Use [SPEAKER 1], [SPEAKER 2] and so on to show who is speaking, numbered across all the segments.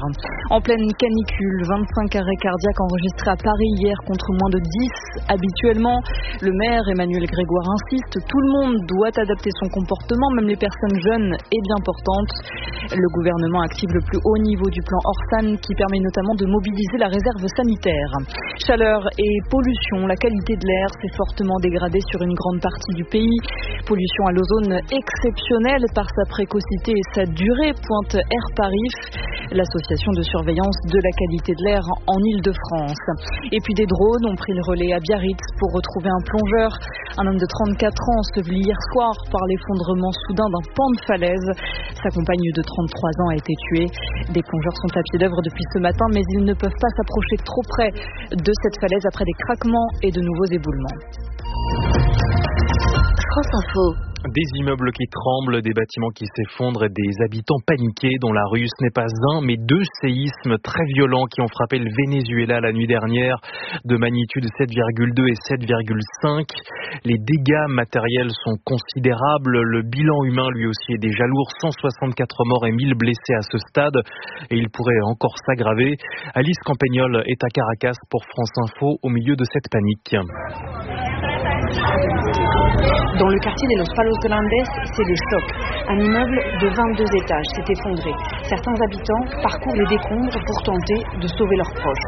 [SPEAKER 1] En pleine canicule, 25 arrêts cardiaques enregistrés à Paris hier contre moins de 10 habituellement. Le maire Emmanuel Grégoire insiste, tout le monde doit adapter son comportement, même les personnes jeunes et bien portantes. Le gouvernement active le plus haut niveau du plan Orsan qui permet notamment de mobiliser la réserve sanitaire. Chaleur et pollution, la qualité de l'air s'est fortement dégradée sur une grande partie du pays. Pollution à l'ozone exceptionnelle par sa précocité et sa durée, pointe Air Paris, l'association de surveillance de la qualité de l'air en Île-de-France. Et puis des drones ont pris le relais à Biarritz pour retrouver un plongeur. Un homme de 34 ans enseveli hier soir par l'effondrement soudain d'un pan de falaise. Sa compagne de 33 ans a été tuée. Des plongeurs sont à pied d'œuvre depuis ce matin, mais ils ne peuvent pas s'approcher trop près de cette falaise après des craquements et de nouveaux éboulements. France Info.
[SPEAKER 2] Des immeubles qui tremblent, des bâtiments qui s'effondrent et des habitants paniqués dont la rue. Ce n'est pas un, mais deux séismes très violents qui ont frappé le Venezuela la nuit dernière, de magnitude 7,2 et 7,5. Les dégâts matériels sont considérables. Le bilan humain, lui aussi, est déjà lourd. 164 morts et 1000 blessés à ce stade. Et il pourrait encore s'aggraver. Alice Campagnol est à Caracas pour France Info au milieu de cette panique.
[SPEAKER 3] Dans le quartier de Los Palos Grandes, c'est le choc. Un immeuble de 22 étages s'est effondré. Certains habitants parcourent les décombres pour tenter de sauver leurs proches.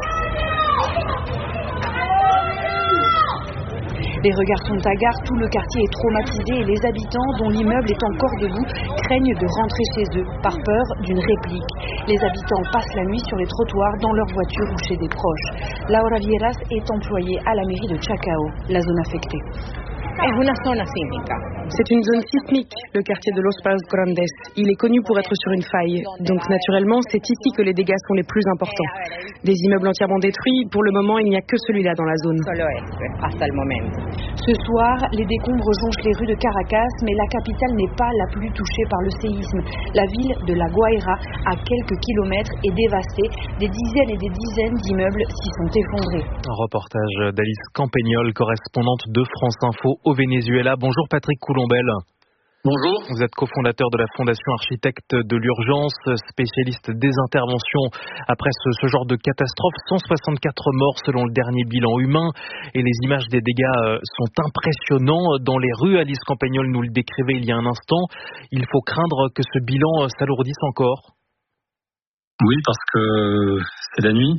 [SPEAKER 3] Les regards sont hagards, tout le quartier est traumatisé et les habitants, dont l'immeuble est encore debout, craignent de rentrer chez eux par peur d'une réplique. Les habitants passent la nuit sur les trottoirs, dans leur voiture ou chez des proches. Laura Vieras est employée à la mairie de Chacao, la zone affectée.
[SPEAKER 4] C'est une zone sismique, le quartier de Los Palos Grandes. Il est connu pour être sur une faille. Donc naturellement, c'est ici que les dégâts sont les plus importants. Des immeubles entièrement détruits, pour le moment, il n'y a que celui-là dans la zone.
[SPEAKER 3] Ce soir, les décombres jonchent les rues de Caracas, mais la capitale n'est pas la plus touchée par le séisme. La ville de La Guaira, à quelques kilomètres, est dévastée. Des dizaines et des dizaines d'immeubles s'y sont effondrés.
[SPEAKER 2] Un reportage d'Alice Campagnol, correspondante de France Info au Venezuela. Bonjour Patrick Coulombel.
[SPEAKER 5] Bonjour.
[SPEAKER 2] Vous êtes cofondateur de la Fondation Architectes de l'Urgence, spécialiste des interventions après ce genre de catastrophe. 164 morts selon le dernier bilan humain et les images des dégâts sont impressionnants. Dans les rues, Alice Campagnol nous le décrivait il y a un instant. Il faut craindre que ce bilan s'alourdisse encore.
[SPEAKER 5] Oui, parce que c'est la nuit.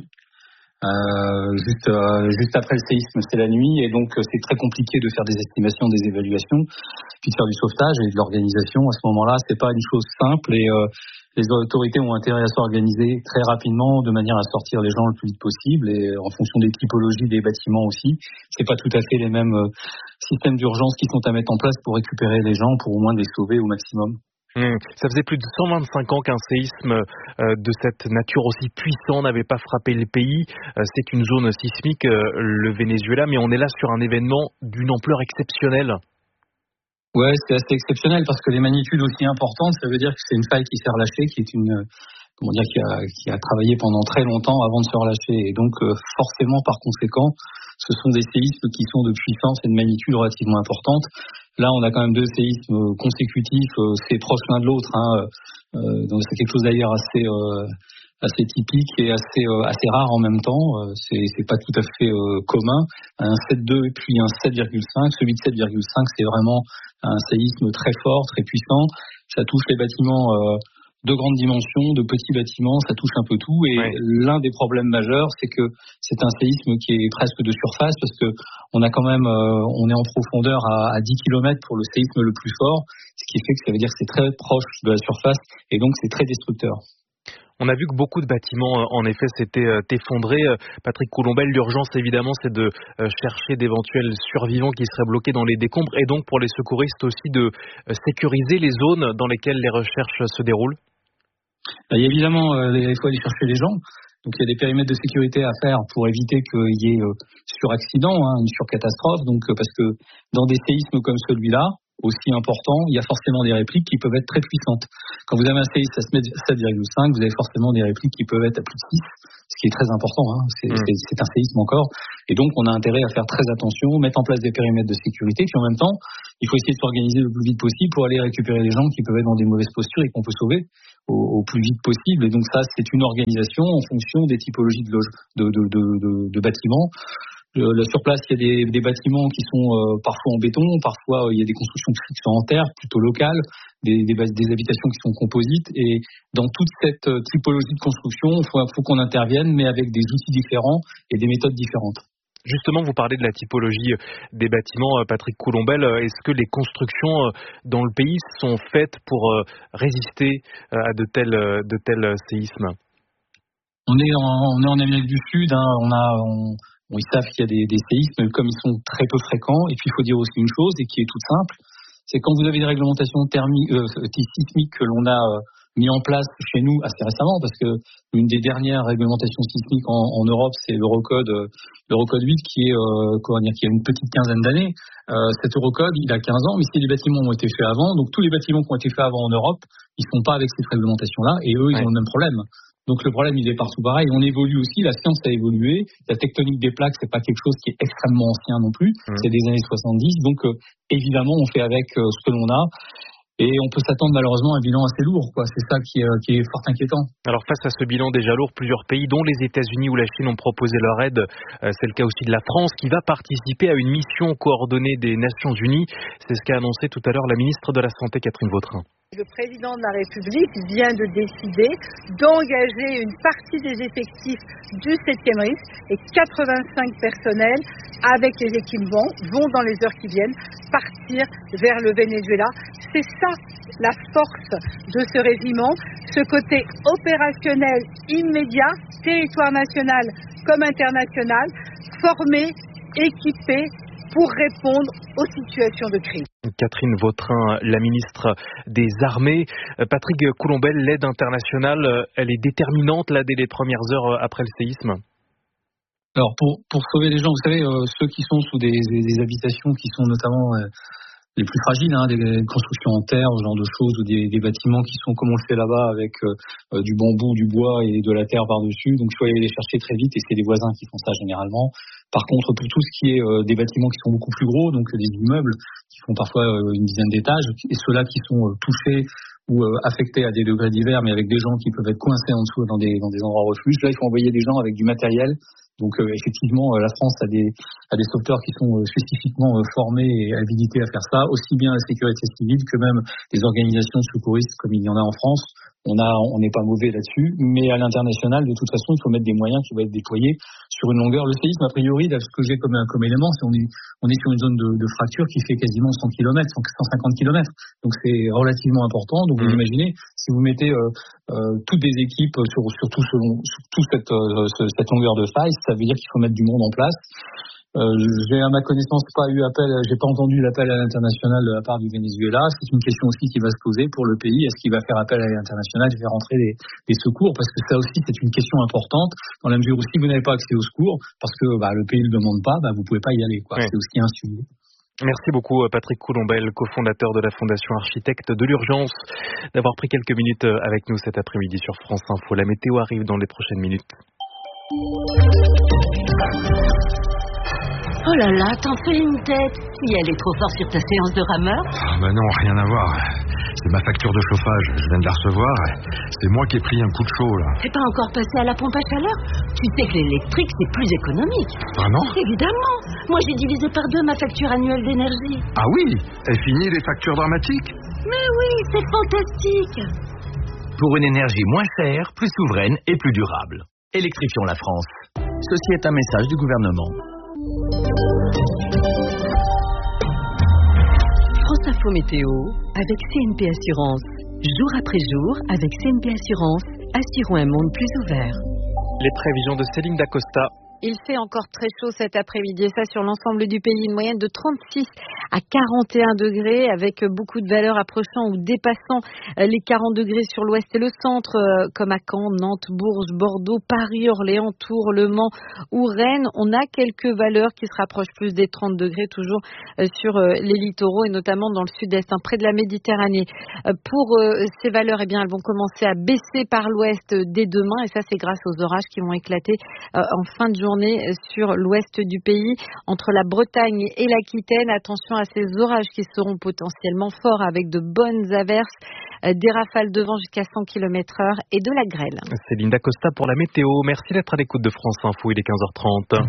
[SPEAKER 5] Juste après le séisme, c'est la nuit et donc c'est très compliqué de faire des estimations, des évaluations, puis de faire du sauvetage et de l'organisation. À ce moment-là, c'est pas une chose simple et les autorités ont intérêt à s'organiser très rapidement de manière à sortir les gens le plus vite possible et en fonction des typologies des bâtiments aussi. C'est pas tout à fait les mêmes systèmes d'urgence qui sont à mettre en place pour récupérer les gens, pour au moins les sauver au maximum.
[SPEAKER 2] Ça faisait plus de 125 ans qu'un séisme de cette nature aussi puissant n'avait pas frappé le pays. C'est une zone sismique, le Venezuela, mais on est là sur un événement d'une ampleur exceptionnelle.
[SPEAKER 5] Ouais, c'est assez exceptionnel parce que les magnitudes aussi importantes, ça veut dire que c'est une faille qui s'est relâchée, qui est qui a travaillé pendant très longtemps avant de se relâcher. Et donc, forcément, par conséquent, ce sont des séismes qui sont de puissance et de magnitude relativement importantes. Là, on a quand même deux séismes consécutifs, c'est proche l'un de l'autre. Donc, c'est quelque chose d'ailleurs assez typique et assez rare en même temps. C'est pas tout à fait commun. Un 7,2 et puis un 7,5. Celui de 7,5, c'est vraiment un séisme très fort, très puissant. Ça touche les bâtiments de grandes dimensions, de petits bâtiments, ça touche un peu tout. Et l'un des problèmes majeurs, c'est que c'est un séisme qui est presque de surface parce que on a quand même, on est en profondeur à 10 km pour le séisme le plus fort, ce qui fait que ça veut dire que c'est très proche de la surface et donc c'est très destructeur.
[SPEAKER 2] On a vu que beaucoup de bâtiments, en effet, s'étaient effondrés. Patrick Coulombel, l'urgence, évidemment, c'est de chercher d'éventuels survivants qui seraient bloqués dans les décombres et donc pour les secouristes aussi de sécuriser les zones dans lesquelles les recherches se déroulent.
[SPEAKER 5] Et évidemment, il faut aller chercher les gens. Donc il y a des périmètres de sécurité à faire pour éviter qu'il y ait suraccident, une surcatastrophe. Donc parce que dans des séismes comme celui-là, aussi important, il y a forcément des répliques qui peuvent être très puissantes. Quand vous avez un séisme à 7,5, vous avez forcément des répliques qui peuvent être à plus de 6, ce qui est très important, hein. C'est un séisme encore. Et donc, on a intérêt à faire très attention, mettre en place des périmètres de sécurité, puis en même temps, il faut essayer de s'organiser le plus vite possible pour aller récupérer les gens qui peuvent être dans des mauvaises postures et qu'on peut sauver au plus vite possible. Et donc ça, c'est une organisation en fonction des typologies de bâtiments. Sur place, il y a des bâtiments qui sont parfois en béton, parfois il y a des constructions qui sont en terre, plutôt locales, des habitations qui sont composites. Et dans toute cette typologie de construction, il faut qu'on intervienne, mais avec des outils différents et des méthodes différentes.
[SPEAKER 2] Justement, vous parlez de la typologie des bâtiments, Patrick Coulombelle. Est-ce que les constructions dans le pays sont faites pour résister à de tels séismes ?
[SPEAKER 5] On est en Amérique du Sud, hein, ils savent qu'il y a des séismes, comme ils sont très peu fréquents. Et puis, il faut dire aussi une chose, et qui est toute simple, c'est quand vous avez des réglementations sismiques que l'on a mis en place chez nous assez récemment, parce que une des dernières réglementations sismiques en Europe, c'est l'Eurocode 8, qui a une petite quinzaine d'années. Cet Eurocode, il a 15 ans, mais si les bâtiments ont été faits avant, donc tous les bâtiments qui ont été faits avant en Europe, ils sont pas avec cette réglementation-là, et eux, ils ont le même problème. Donc le problème, il est partout pareil. On évolue aussi, la science a évolué. La tectonique des plaques, c'est pas quelque chose qui est extrêmement ancien non plus. C'est des années 70. Donc évidemment, on fait avec ce que l'on a. Et on peut s'attendre malheureusement à un bilan assez lourd, quoi. C'est ça qui est fort inquiétant.
[SPEAKER 2] Alors face à ce bilan déjà lourd, plusieurs pays, dont les États-Unis ou la Chine, ont proposé leur aide. C'est le cas aussi de la France, qui va participer à une mission coordonnée des Nations Unies. C'est ce qu'a annoncé tout à l'heure la ministre de la Santé, Catherine Vautrin.
[SPEAKER 6] Le président de la République vient de décider d'engager une partie des effectifs du 7e risque et 85 personnels avec les équipements vont dans les heures qui viennent partir vers le Venezuela. C'est ça la force de ce régiment, ce côté opérationnel immédiat, territoire national comme international, formé, équipé pour répondre aux situations de crise.
[SPEAKER 2] Catherine Vautrin, la ministre des Armées. Patrick Coulombelle, l'aide internationale, elle est déterminante là dès les premières heures après le séisme.
[SPEAKER 5] Alors pour sauver les gens, vous savez, ceux qui sont sous des habitations qui sont notamment les plus fragiles, hein, des constructions en terre, ce genre de choses, ou des bâtiments qui sont comme on le fait là-bas avec du bambou, du bois et de la terre par-dessus. Donc il faut aller les chercher très vite et c'est des voisins qui font ça généralement. Par contre, pour tout ce qui est des bâtiments qui sont beaucoup plus gros, donc des immeubles qui font parfois une dizaine d'étages, et ceux-là qui sont touchés ou affectés à des degrés divers, mais avec des gens qui peuvent être coincés en dessous dans des endroits refuges, là il faut envoyer des gens avec du matériel. Donc effectivement, la France a des sauveteurs qui sont spécifiquement formés et habilités à faire ça, aussi bien la sécurité civile que même des organisations secouristes comme il y en a en France. On n'est pas mauvais là-dessus, mais à l'international, de toute façon, il faut mettre des moyens qui vont être déployés sur une longueur. Le séisme, a priori, là, ce que j'ai comme élément, c'est on est sur une zone de fracture qui fait quasiment 100 km, 150 km. Donc c'est relativement important. Donc vous imaginez, si vous mettez toutes des équipes sur cette longueur de faille, ça veut dire qu'il faut mettre du monde en place. J'ai à ma connaissance j'ai pas entendu l'appel à l'international de la part du Venezuela. C'est une question aussi qui va se poser pour le pays. Est-ce qu'il va faire appel à l'international et faire rentrer des secours? Parce que ça aussi, c'est une question importante dans la mesure où si vous n'avez pas accès aux secours, parce que le pays ne le demande pas, vous pouvez pas y aller, quoi. Ouais. C'est aussi un sujet.
[SPEAKER 2] Merci beaucoup Patrick Coulombelle, cofondateur de la Fondation Architectes de l'Urgence, d'avoir pris quelques minutes avec nous cet après-midi sur France Info. La météo arrive dans les prochaines minutes.
[SPEAKER 7] Oh là là, t'en fais une tête. Si elle est trop forte sur ta séance de rameur.
[SPEAKER 8] Non, rien à voir. C'est ma facture de chauffage. Je viens de la recevoir. C'est moi qui ai pris un coup de chaud, là.
[SPEAKER 7] T'es pas encore passé à la pompe à chaleur? Tu sais que l'électrique, c'est plus économique.
[SPEAKER 8] Ah non?
[SPEAKER 7] Évidemment. Moi, j'ai divisé par 2 ma facture annuelle d'énergie.
[SPEAKER 8] Ah oui? Et fini les factures dramatiques?
[SPEAKER 7] Mais oui, c'est fantastique.
[SPEAKER 9] Pour une énergie moins chère, plus souveraine et plus durable. Électrifions la France. Ceci est un message du gouvernement.
[SPEAKER 10] France Info Météo avec CNP Assurance. Jour après jour, avec CNP Assurance, assurons un monde plus ouvert.
[SPEAKER 2] Les prévisions de Céline Dacosta.
[SPEAKER 1] Il fait encore très chaud cet après-midi et ça sur l'ensemble du pays, une moyenne de 36
[SPEAKER 11] à 41 degrés avec beaucoup de valeurs approchant ou dépassant les 40 degrés sur l'ouest et le centre, comme à Caen, Nantes, Bourges, Bordeaux, Paris, Orléans, Tours, Le Mans ou Rennes. On a quelques valeurs qui se rapprochent plus des 30 degrés, toujours sur les littoraux et notamment dans le sud-est, près de la Méditerranée. Pour ces valeurs, elles vont commencer à baisser par l'ouest dès demain, et ça c'est grâce aux orages qui vont éclater en fin de journée sur l'ouest du pays, entre la Bretagne et l'Aquitaine. Attention à ces orages qui seront potentiellement forts avec de bonnes averses, des rafales de vent jusqu'à 100 km/h et de la grêle.
[SPEAKER 2] C'est Linda Costa pour la météo. Merci d'être à l'écoute de France Info, il est 15h30.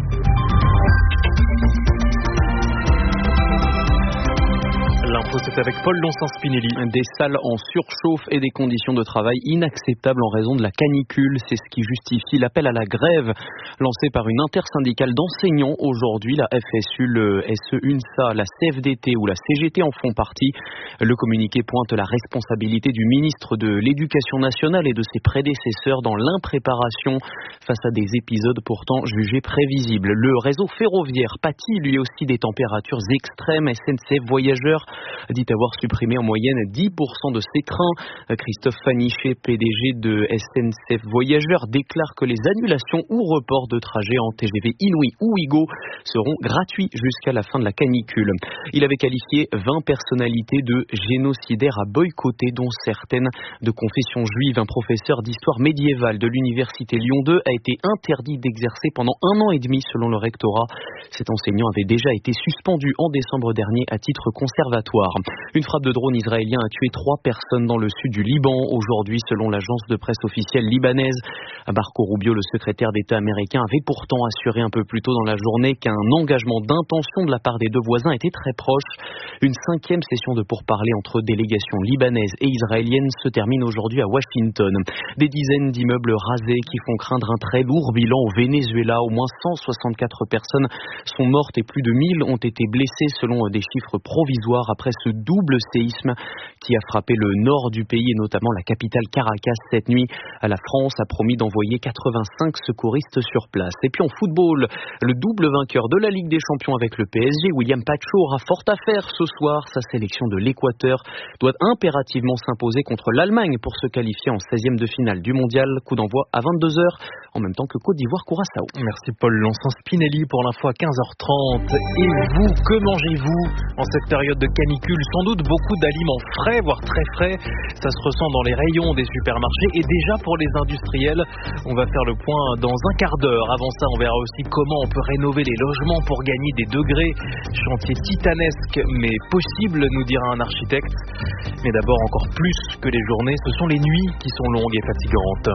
[SPEAKER 2] L'info, c'est avec Paul Lonsin-Spinelli.
[SPEAKER 12] Des salles en surchauffe et des conditions de travail inacceptables en raison de la canicule. C'est ce qui justifie l'appel à la grève lancé par une intersyndicale d'enseignants aujourd'hui. La FSU, le SE-UNSA, la CFDT ou la CGT en font partie. Le communiqué pointe la responsabilité du ministre de l'Éducation nationale et de ses prédécesseurs dans l'impréparation face à des épisodes pourtant jugés prévisibles. Le réseau ferroviaire pâtit lui aussi des températures extrêmes. SNCF Voyageurs dit avoir supprimé en moyenne 10% de ses trains. Christophe Fanichet, PDG de SNCF Voyageurs, déclare que les annulations ou reports de trajets en TGV Inouï ou Ouigo seront gratuits jusqu'à la fin de la canicule. Il avait qualifié 20 personnalités de génocidaires à boycotter, dont certaines de confession juive. Un professeur d'histoire médiévale de l'université Lyon 2 a été interdit d'exercer pendant 1 an et demi selon le rectorat. Cet enseignant avait déjà été suspendu en décembre dernier à titre conservatoire. Une frappe de drone israélien a tué 3 personnes dans le sud du Liban. Aujourd'hui, selon l'agence de presse officielle libanaise, Marco Rubio, le secrétaire d'État américain, avait pourtant assuré un peu plus tôt dans la journée qu'un engagement d'intention de la part des deux voisins était très proche. Une 5e session de pourparlers entre délégations libanaises et israéliennes se termine aujourd'hui à Washington. Des dizaines d'immeubles rasés qui font craindre un très lourd bilan au Venezuela. Au moins 164 personnes sont mortes et plus de 1000 ont été blessées selon des chiffres provisoires après ce double séisme qui a frappé le nord du pays et notamment la capitale Caracas cette nuit. La France a promis d'envoyer 85 secouristes sur place. Et puis en football, le double vainqueur de la Ligue des Champions avec le PSG, William Pacho, aura fort à faire ce soir. Sa sélection de l'Équateur doit impérativement s'imposer contre l'Allemagne pour se qualifier en 16e de finale du mondial. Coup d'envoi à 22h, en même temps que Côte d'Ivoire-Curaçao.
[SPEAKER 2] Merci Paul Lonsin-Spinelli pour l'info à 15h30. Et vous, que mangez-vous en cette période de canicule? Sans doute beaucoup d'aliments frais, voire très frais. Ça se ressent dans les rayons des supermarchés et déjà pour les industriels. On va faire le point dans un quart d'heure. Avant ça, on verra aussi comment on peut rénover les logements pour gagner des degrés. Chantier titanesque mais possible, nous dira un architecte. Mais d'abord, encore plus que les journées, ce sont les nuits qui sont longues et fatigantes.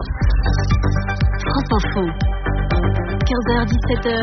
[SPEAKER 10] France Info, 15h-17h,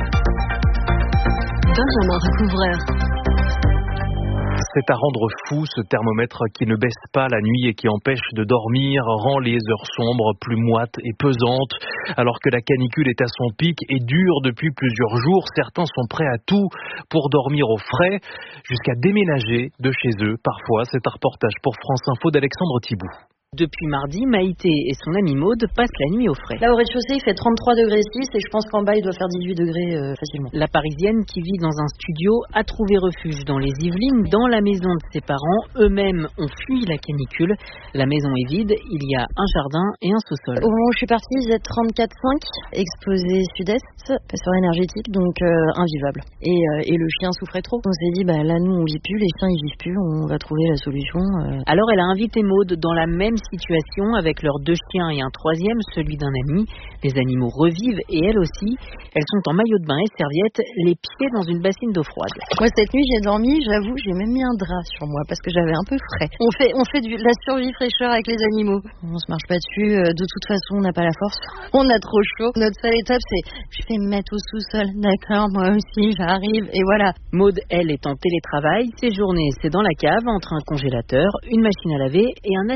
[SPEAKER 10] Benjamin Recouvreur.
[SPEAKER 2] C'est à rendre fou, ce thermomètre qui ne baisse pas la nuit et qui empêche de dormir, rend les heures sombres plus moites et pesantes. Alors que la canicule est à son pic et dure depuis plusieurs jours, certains sont prêts à tout pour dormir au frais, jusqu'à déménager de chez eux. Parfois, c'est un reportage pour France Info d'Alexandre Thibault.
[SPEAKER 11] Depuis mardi, Maïté et son ami Maude passent la nuit au frais.
[SPEAKER 13] Là, au rez-de-chaussée, il fait 33 degrés 6 et je pense qu'en bas, il doit faire 18 degrés facilement.
[SPEAKER 11] La Parisienne, qui vit dans un studio, a trouvé refuge dans les Yvelines, dans la maison de ses parents. Eux-mêmes ont fui la canicule. La maison est vide, il y a un jardin et un sous-sol.
[SPEAKER 13] Au moment où je suis partie, ils étaient 34,5, exposé sud-est, passeur énergétique, donc invivable. Et le chien souffrait trop. On s'est dit, là, nous, on vit plus, les chiens, ils vivent plus, on va trouver la solution.
[SPEAKER 11] Alors, elle a invité Maude dans la même situation avec leurs 2 chiens et un 3e, celui d'un ami. Les animaux revivent et elles aussi. Elles sont en maillot de bain et serviettes, les pieds dans une bassine d'eau froide.
[SPEAKER 13] Moi, cette nuit, j'ai dormi, j'avoue, j'ai même mis un drap sur moi parce que j'avais un peu frais. On fait de la survie fraîcheur avec les animaux. On se marche pas dessus, de toute façon, on n'a pas la force. On a trop chaud. Notre seule étape, c'est je vais me mettre au sous-sol. D'accord, moi aussi, j'arrive et voilà.
[SPEAKER 11] Maude, elle, est en télétravail. Ses journées, c'est dans la cave entre un congélateur, une machine à laver et un aspirateur.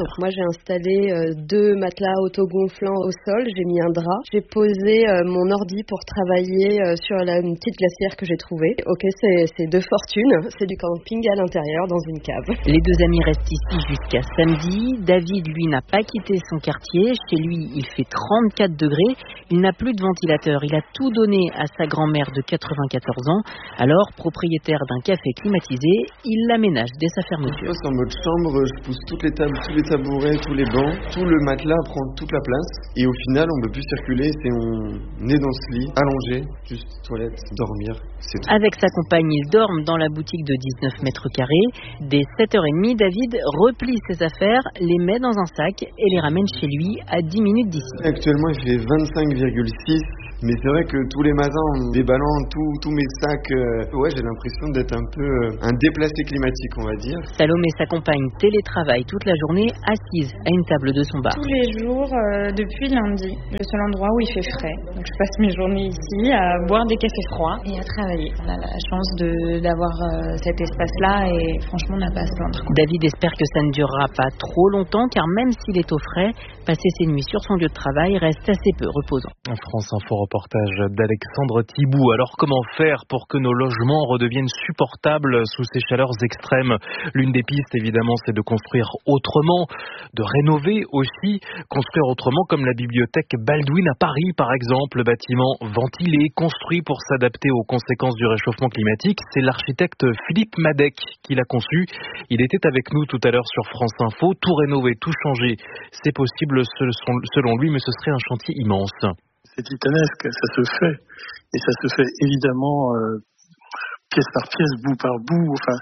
[SPEAKER 14] Donc moi j'ai installé 2 matelas autogonflants au sol, j'ai mis un drap, j'ai posé mon ordi pour travailler sur une petite glacière que j'ai trouvée. Ok, c'est de fortune, c'est du camping à l'intérieur dans une cave.
[SPEAKER 11] Les 2 amis restent ici jusqu'à samedi. David, lui, n'a pas quitté son quartier. Chez lui, il fait 34 degrés. Il n'a plus de ventilateur. Il a tout donné à sa grand-mère de 94 ans. Alors, propriétaire d'un café climatisé, il l'aménage dès sa fermeture.
[SPEAKER 15] Je passe en mode chambre, je pousse toutes les tables, tous les tabourets, tous les bancs. Tout le matelas prend toute la place. Et au final, on ne peut plus circuler. On est dans ce lit, allongé, juste toilette, dormir. C'est tout.
[SPEAKER 11] Avec sa compagne, ils dorment dans la boutique de 19 mètres carrés. Dès 7h30, David replie ses affaires, les met dans un sac et les ramène chez lui à 10 minutes d'ici.
[SPEAKER 15] Actuellement, il fait 25,6. Mais c'est vrai que tous les matins, en déballant tous mes sacs, j'ai l'impression d'être un peu un déplacé climatique, on va dire.
[SPEAKER 11] Salomé, sa compagne, télétravaille toute la journée, assise à une table de son bar.
[SPEAKER 16] Tous les jours, depuis lundi, le seul endroit où il fait frais. Donc je passe mes journées ici à boire des cafés froids et à travailler. On a la chance d'avoir cet espace-là et franchement, on n'a pas à se plaindre.
[SPEAKER 11] David espère que ça ne durera pas trop longtemps, car même s'il est au frais, passer ses nuits sur son lieu de travail reste assez peu reposant.
[SPEAKER 2] En France Info, reportage d'Alexandre Thibault. Alors comment faire pour que nos logements redeviennent supportables sous ces chaleurs extrêmes? L'une des pistes évidemment c'est de construire autrement, de rénover aussi, construire autrement comme la bibliothèque Baldwin à Paris par exemple, bâtiment ventilé, construit pour s'adapter aux conséquences du réchauffement climatique. C'est l'architecte Philippe Madec qui l'a conçu. Il était avec nous tout à l'heure sur France Info. Tout rénover, tout changer, c'est possible selon lui, mais ce serait un chantier immense.
[SPEAKER 17] C'est titanesque, ça se fait. Et ça se fait évidemment pièce par pièce, bout par bout. Enfin,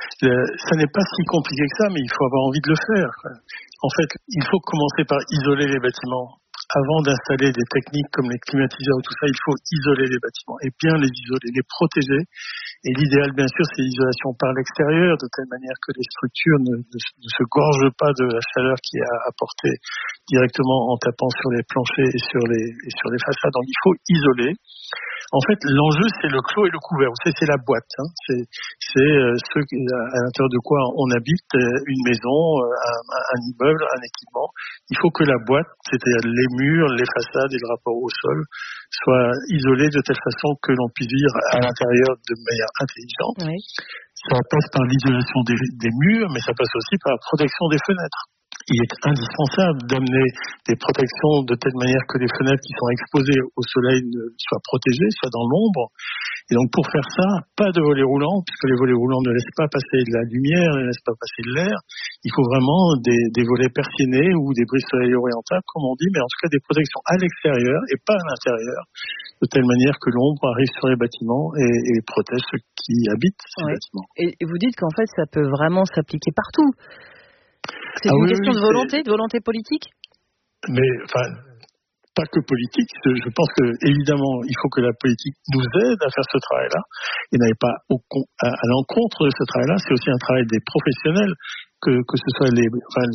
[SPEAKER 17] ça n'est pas si compliqué que ça, mais il faut avoir envie de le faire. En fait, il faut commencer par isoler les bâtiments. Avant d'installer des techniques comme les climatiseurs ou tout ça, il faut isoler les bâtiments et bien les isoler, les protéger. Et l'idéal, bien sûr, c'est l'isolation par l'extérieur, de telle manière que les structures ne se gorgent pas de la chaleur qui est apportée directement en tapant sur les planchers et sur les façades. Donc, il faut isoler. En fait, l'enjeu, c'est le clos et le couvert. Vous savez, c'est la boîte. Hein. C'est ce à l'intérieur de quoi on habite, une maison, un immeuble, un équipement. Il faut que la boîte, c'est-à-dire les murs, les façades et le rapport au sol, soient isolés de telle façon que l'on puisse vivre à l'intérieur de manière intelligente. Oui. Ça passe par l'isolation des murs, mais ça passe aussi par la protection des fenêtres. Il est indispensable d'amener des protections de telle manière que les fenêtres qui sont exposées au soleil soient protégées, soient dans l'ombre. Et donc pour faire ça, pas de volets roulants, puisque les volets roulants ne laissent pas passer de la lumière, ne laissent pas passer de l'air. Il faut vraiment des volets persiennés ou des brise-soleil orientables, comme on dit, mais en tout cas des protections à l'extérieur et pas à l'intérieur, de telle manière que l'ombre arrive sur les bâtiments et protège ceux qui habitent ces bâtiments.
[SPEAKER 13] Et vous dites qu'en fait, ça peut vraiment s'appliquer partout. C'est une question de volonté politique?
[SPEAKER 17] Mais, enfin, pas que politique. Je pense que, évidemment, il faut que la politique nous aide à faire ce travail-là et n'aille pas à l'encontre de ce travail-là. C'est aussi un travail des professionnels, que ce soit les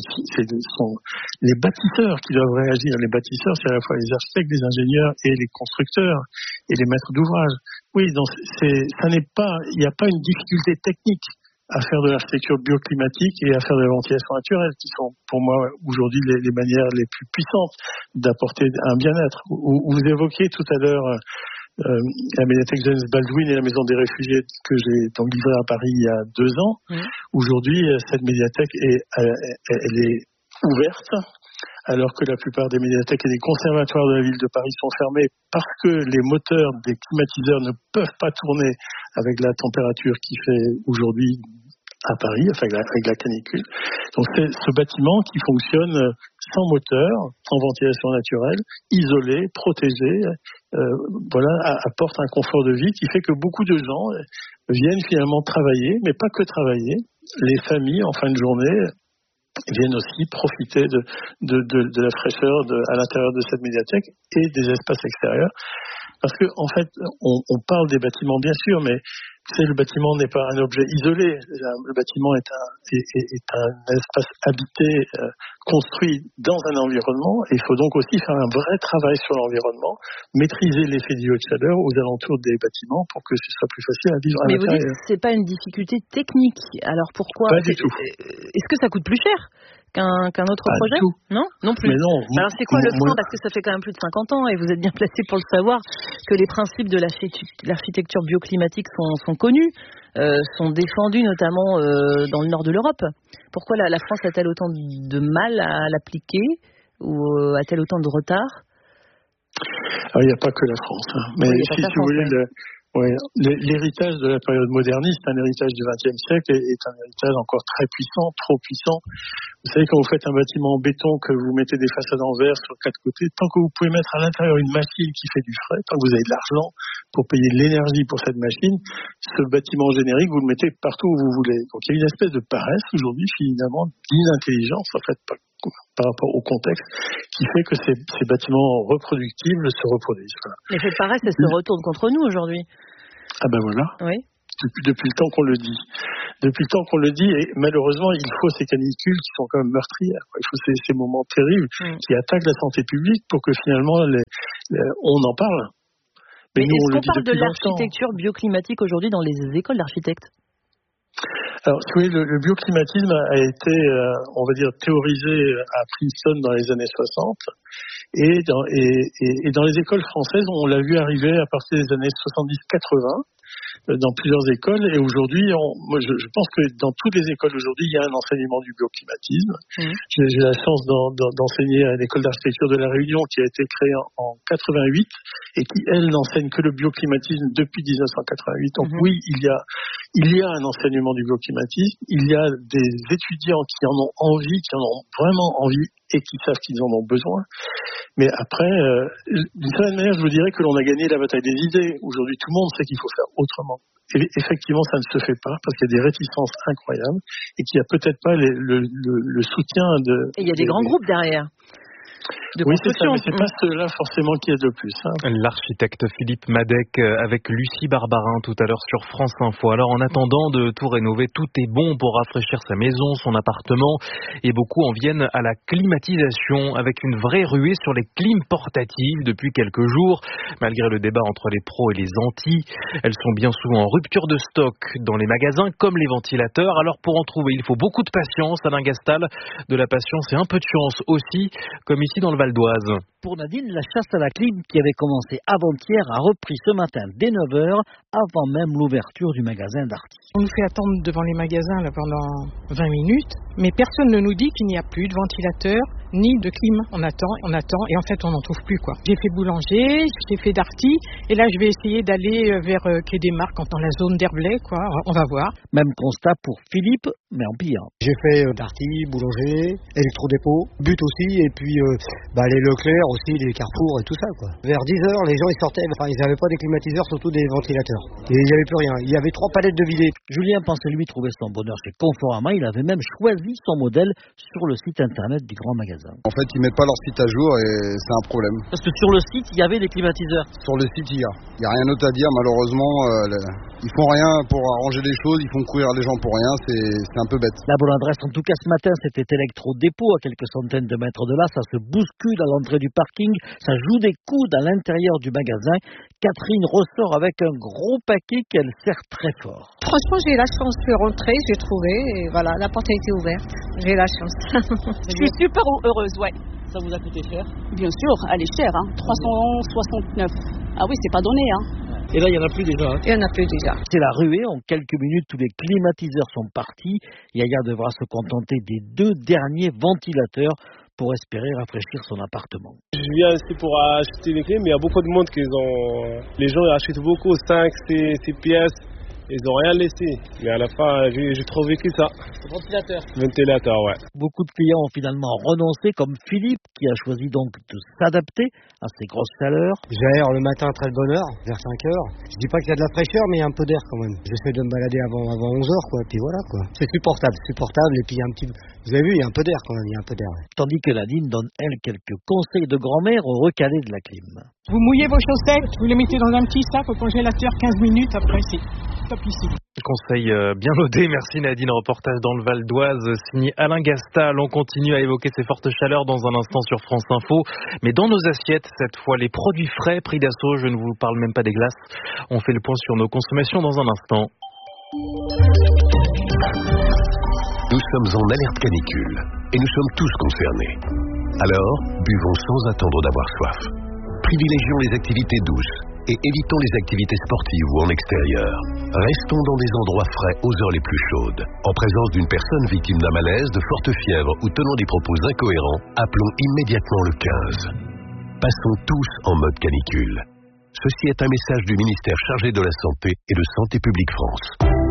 [SPEAKER 17] bâtisseurs qui doivent réagir. Les bâtisseurs, c'est à la fois les architectes, les ingénieurs et les constructeurs et les maîtres d'ouvrage. Oui, donc il n'y a pas une difficulté technique à faire de l'architecture bioclimatique et à faire de la ventilation naturelle, qui sont pour moi aujourd'hui les manières les plus puissantes d'apporter un bien-être. Vous évoquiez tout à l'heure la médiathèque James Baldwin et la maison des réfugiés que j'ai donc livrée à Paris il y a 2 ans. Aujourd'hui, cette médiathèque elle est ouverte, alors que la plupart des médiathèques et des conservatoires de la ville de Paris sont fermés parce que les moteurs des climatiseurs ne peuvent pas tourner avec la température qui fait aujourd'hui à Paris, enfin avec la canicule. Donc c'est ce bâtiment qui fonctionne sans moteur, sans ventilation naturelle, isolé, protégé, apporte un confort de vie qui fait que beaucoup de gens viennent finalement travailler, mais pas que travailler. Les familles, en fin de journée, viennent aussi profiter de la fraîcheur à l'intérieur de cette médiathèque et des espaces extérieurs. Parce que, en fait, on parle des bâtiments, bien sûr, mais le bâtiment n'est pas un objet isolé. Le bâtiment est un espace habité, construit dans un environnement. Et il faut donc aussi faire un vrai travail sur l'environnement, maîtriser l'effet du haut de chaleur aux alentours des bâtiments pour que ce soit plus facile à vivre à l'intérieur.
[SPEAKER 13] Mais vous dites que c'est pas une difficulté technique. Alors pourquoi?
[SPEAKER 17] Pas du tout.
[SPEAKER 13] Est-ce que ça coûte plus cher
[SPEAKER 18] qu'un autre projet? Non plus.
[SPEAKER 17] Mais non.
[SPEAKER 18] Alors c'est quoi le plan? Parce que ça fait quand même plus de 50 ans et vous êtes bien placé pour le savoir que les principes de l'architecture bioclimatique sont connus, sont défendus notamment dans le nord de l'Europe. Pourquoi la France a-t-elle autant de mal à l'appliquer ou a-t-elle autant de retard?
[SPEAKER 17] Alors, il n'y a pas que la France. Mais si vous voulez, l'héritage de la période moderniste, un héritage du XXe siècle, est un héritage encore très puissant, trop puissant. Vous savez, quand vous faites un bâtiment en béton, que vous mettez des façades en verre sur 4 côtés, tant que vous pouvez mettre à l'intérieur une machine qui fait du frais, tant que vous avez de l'argent pour payer de l'énergie pour cette machine, ce bâtiment générique, vous le mettez partout où vous voulez. Donc il y a une espèce de paresse aujourd'hui, finalement, d'inintelligence, en fait, par rapport au contexte, qui fait que ces bâtiments reproductibles se reproduisent. Voilà.
[SPEAKER 18] Mais cette paresse, elle se retourne contre nous aujourd'hui.
[SPEAKER 17] Ah ben voilà.
[SPEAKER 18] Oui.
[SPEAKER 17] Depuis le temps qu'on le dit. Depuis le temps qu'on le dit, et malheureusement, il faut ces canicules qui sont quand même meurtrières. Il faut ces moments terribles qui attaquent la santé publique pour que finalement, on en parle.
[SPEAKER 18] Mais est-ce qu'on parle de l'architecture bioclimatique aujourd'hui dans les écoles d'architectes?
[SPEAKER 17] Alors, oui, le bioclimatisme a été, on va dire, théorisé à Princeton dans les années 60. Et dans les écoles françaises, on l'a vu arriver à partir des années 70-80. Dans plusieurs écoles, et aujourd'hui, je pense que dans toutes les écoles aujourd'hui, il y a un enseignement du bioclimatisme. J'ai la chance d'enseigner à l'école d'architecture de La Réunion, qui a été créée en 88 et qui, elle, n'enseigne que le bioclimatisme depuis 1988. Donc oui, il y a un enseignement du bioclimatisme, il y a des étudiants qui en ont envie, qui en ont vraiment envie et qui savent qu'ils en ont besoin. Mais après, d'une certaine manière, je vous dirais que l'on a gagné la bataille des idées. Aujourd'hui, tout le monde sait qu'il faut faire autrement. Et effectivement, ça ne se fait pas parce qu'il y a des réticences incroyables et qu'il n'y a peut-être pas le soutien de...
[SPEAKER 18] Et il y a des grands groupes derrière.
[SPEAKER 17] Oui, c'est ça, mais c'est pas ceux-là forcément qui aident le plus.
[SPEAKER 2] L'architecte Philippe Madec avec Lucie Barbarin tout à l'heure sur France Info. Alors en attendant de tout rénover, tout est bon pour rafraîchir sa maison, son appartement, et beaucoup en viennent à la climatisation avec une vraie ruée sur les clims portatives depuis quelques jours. Malgré le débat entre les pros et les antis, elles sont bien souvent en rupture de stock dans les magasins comme les ventilateurs. Alors pour en trouver, il faut beaucoup de patience. Alain Gastal, de la patience et un peu de chance aussi, comme ici dans le Val d'Oise.
[SPEAKER 19] Pour Nadine, la chasse à la clim qui avait commencé avant-hier a repris ce matin dès 9h, avant même l'ouverture du magasin Darty.
[SPEAKER 20] On nous fait attendre devant les magasins là, pendant 20 minutes, mais personne ne nous dit qu'il n'y a plus de ventilateur ni de clim. On attend, et en fait on n'en trouve plus, quoi. J'ai fait boulanger, j'ai fait Darty, et là je vais essayer d'aller vers Quai des Marques, dans la zone d'Herblay, quoi. On va voir.
[SPEAKER 19] Même constat pour Philippe, mais en pire.
[SPEAKER 21] J'ai fait Darty, boulanger, électrodépôt, but aussi, et puis les Leclerc aussi, les Carrefour et tout ça, quoi. Vers 10h, les gens ils sortaient, ils n'avaient pas des climatiseurs, surtout des ventilateurs. Et il n'y avait plus rien. Il y avait 3 palettes de vidés.
[SPEAKER 19] Julien pensait lui trouver son bonheur chez Conforama. Il avait même choisi son modèle sur le site internet du grand magasin.
[SPEAKER 22] En fait, ils mettent pas leur site à jour et c'est un problème.
[SPEAKER 19] Parce que sur le site, il y avait des climatiseurs.
[SPEAKER 22] Sur le site, il y a rien d'autre à dire. Malheureusement, ils font rien pour arranger les choses. Ils font courir les gens pour rien. C'est un peu bête.
[SPEAKER 19] La bonne adresse, en tout cas ce matin, c'était Électro-Dépôt à quelques centaines de mètres de là. Ça se bouscule à l'entrée du parking. Ça joue des coudes à l'intérieur du magasin. Catherine ressort avec un gros paquet qu'elle serre très fort.
[SPEAKER 23] Franchement, j'ai la chance de rentrer, j'ai trouvé, et voilà, la porte a été ouverte. J'ai la chance.
[SPEAKER 24] Je suis super heureuse, ouais.
[SPEAKER 19] Ça vous a coûté cher?
[SPEAKER 24] Bien sûr, elle est chère, 369. Ah oui, c'est pas donné,
[SPEAKER 19] Et là, il n'y en a plus déjà.
[SPEAKER 23] Il n'y en a plus déjà.
[SPEAKER 19] C'est la ruée. En quelques minutes, tous les climatiseurs sont partis. Yaya devra se contenter des 2 derniers ventilateurs pour espérer rafraîchir son appartement.
[SPEAKER 25] Je viens ici pour acheter les clés, mais il y a beaucoup de monde les gens achètent beaucoup, 5, 6 pièces. Ils n'ont rien laissé, mais à la fin, j'ai trouvé que ça. Ventilateur, ouais.
[SPEAKER 19] Beaucoup de clients ont finalement renoncé, comme Philippe, qui a choisi donc de s'adapter à ces grosses chaleurs.
[SPEAKER 21] J'aère le matin très de bonne heure, vers 5h. Je dis pas qu'il y a de la fraîcheur, mais il y a un peu d'air quand même. J'essaie de me balader avant 11h, quoi, puis voilà, quoi. C'est supportable, et puis il y a un petit... Vous avez vu, il y a un peu d'air quand même, il y a un peu d'air. Ouais.
[SPEAKER 19] Tandis que Nadine donne, elle, quelques conseils de grand-mère au recalé de la clim.
[SPEAKER 20] Vous mouillez vos chaussettes, vous les mettez dans un petit sac au congélateur 15 minutes, après c'est top ici.
[SPEAKER 2] Conseil bien noté, merci Nadine. Reportage dans le Val d'Oise, signé Alain Gastal. On continue à évoquer ces fortes chaleurs dans un instant sur France Info. Mais dans nos assiettes, cette fois, les produits frais, prix d'assaut, je ne vous parle même pas des glaces. On fait le point sur nos consommations dans un instant.
[SPEAKER 3] Nous sommes en alerte canicule et nous sommes tous concernés. Alors, buvons sans attendre d'avoir soif. Privilégions les activités douces et évitons les activités sportives ou en extérieur. Restons dans des endroits frais aux heures les plus chaudes. En présence d'une personne victime d'un malaise, de forte fièvre ou tenant des propos incohérents, appelons immédiatement le 15. Passons tous en mode canicule. Ceci est un message du ministère chargé de la Santé et de Santé publique France.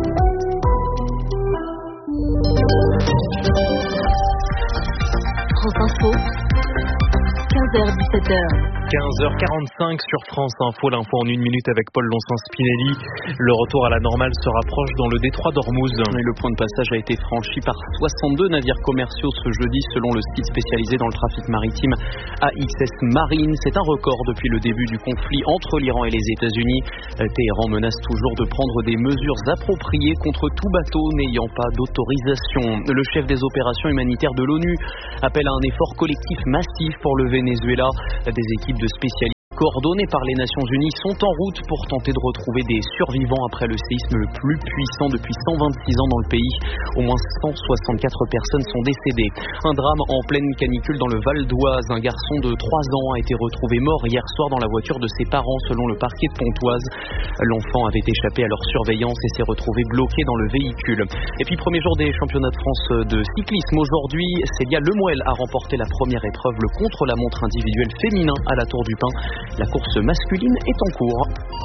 [SPEAKER 10] France Info, 15h-17h.
[SPEAKER 2] 15h45 sur France Info, l'info en 1 minute avec Paul Lonsin-Spinelli. Le retour à la normale se rapproche dans le détroit d'Ormuz.
[SPEAKER 12] Et le point de passage a été franchi par 62 navires commerciaux ce jeudi selon le site spécialisé dans le trafic maritime AXS Marine. C'est un record depuis le début du conflit entre l'Iran et les États-Unis. Téhéran menace toujours de prendre des mesures appropriées contre tout bateau n'ayant pas d'autorisation. Le chef des opérations humanitaires de l'ONU appelle à un effort collectif massif pour le Venezuela. Des équipes de spécialistes coordonnées par les Nations Unies sont en route pour tenter de retrouver des survivants après le séisme le plus puissant depuis 126 ans dans le pays. Au moins 164 personnes sont décédées. Un drame en pleine canicule dans le Val d'Oise. Un garçon de 3 ans a été retrouvé mort hier soir dans la voiture de ses parents selon le parquet de Pontoise. L'enfant avait échappé à leur surveillance et s'est retrouvé bloqué dans le véhicule. Et puis premier jour des championnats de France de cyclisme. Aujourd'hui, Célia Lemoelle a remporté la première épreuve, le contre-la-montre individuel féminin à la Tour du Pin. La course masculine est en cours.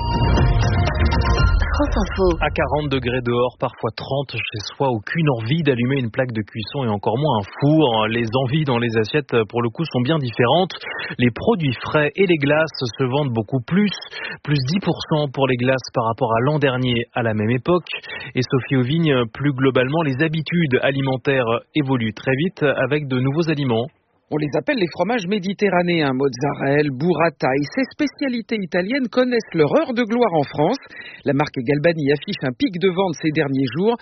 [SPEAKER 10] France Info.
[SPEAKER 2] À 40 degrés dehors, parfois 30 chez soi, aucune envie d'allumer une plaque de cuisson et encore moins un four. Les envies dans les assiettes, pour le coup, sont bien différentes. Les produits frais et les glaces se vendent beaucoup plus 10% pour les glaces par rapport à l'an dernier à la même époque. Et Sophie Auvigne, plus globalement, les habitudes alimentaires évoluent très vite avec de nouveaux aliments.
[SPEAKER 4] On les appelle les fromages méditerranéens, mozzarella, burrata, et ces spécialités italiennes connaissent leur heure de gloire en France. La marque Galbani affiche un pic de vente ces derniers jours,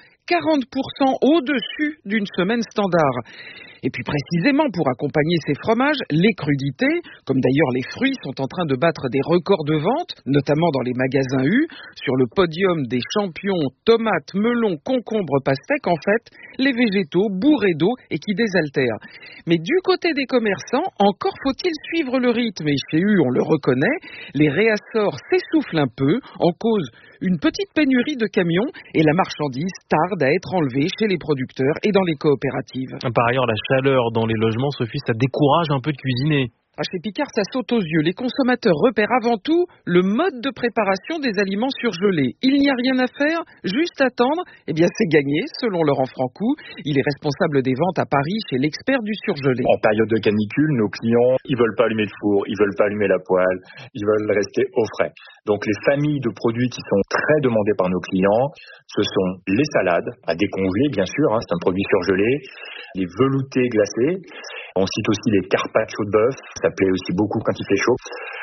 [SPEAKER 4] 40% au-dessus d'une semaine standard. Et puis précisément pour accompagner ces fromages, les crudités, comme d'ailleurs les fruits, sont en train de battre des records de vente, notamment dans les magasins U. Sur le podium des champions tomates, melons, concombres, pastèques, en fait, les végétaux bourrés d'eau et qui désaltèrent. Mais du côté des commerçants, encore faut-il suivre le rythme. Et chez U, on le reconnaît, les réassorts s'essoufflent un peu, en cause une petite pénurie de camions et la marchandise tarde à être enlevée chez les producteurs et dans les coopératives.
[SPEAKER 2] Par ailleurs, la chaleur dans les logements, Sophie, ça décourage un peu de cuisiner.
[SPEAKER 4] Chez Picard, ça saute aux yeux. Les consommateurs repèrent avant tout le mode de préparation des aliments surgelés. Il n'y a rien à faire, juste attendre. Eh bien, c'est gagné, selon Laurent Francou. Il est responsable des ventes à Paris chez l'expert du surgelé.
[SPEAKER 5] En période de canicule, nos clients, ils veulent pas allumer le four, ils veulent pas allumer la poêle, ils veulent rester au frais. Donc, les familles de produits qui sont très demandés par nos clients, ce sont les salades, à décongeler, bien sûr, c'est un produit surgelé, les veloutés glacés. On cite aussi les carpaccio de bœuf, ça plaît aussi beaucoup quand il fait chaud.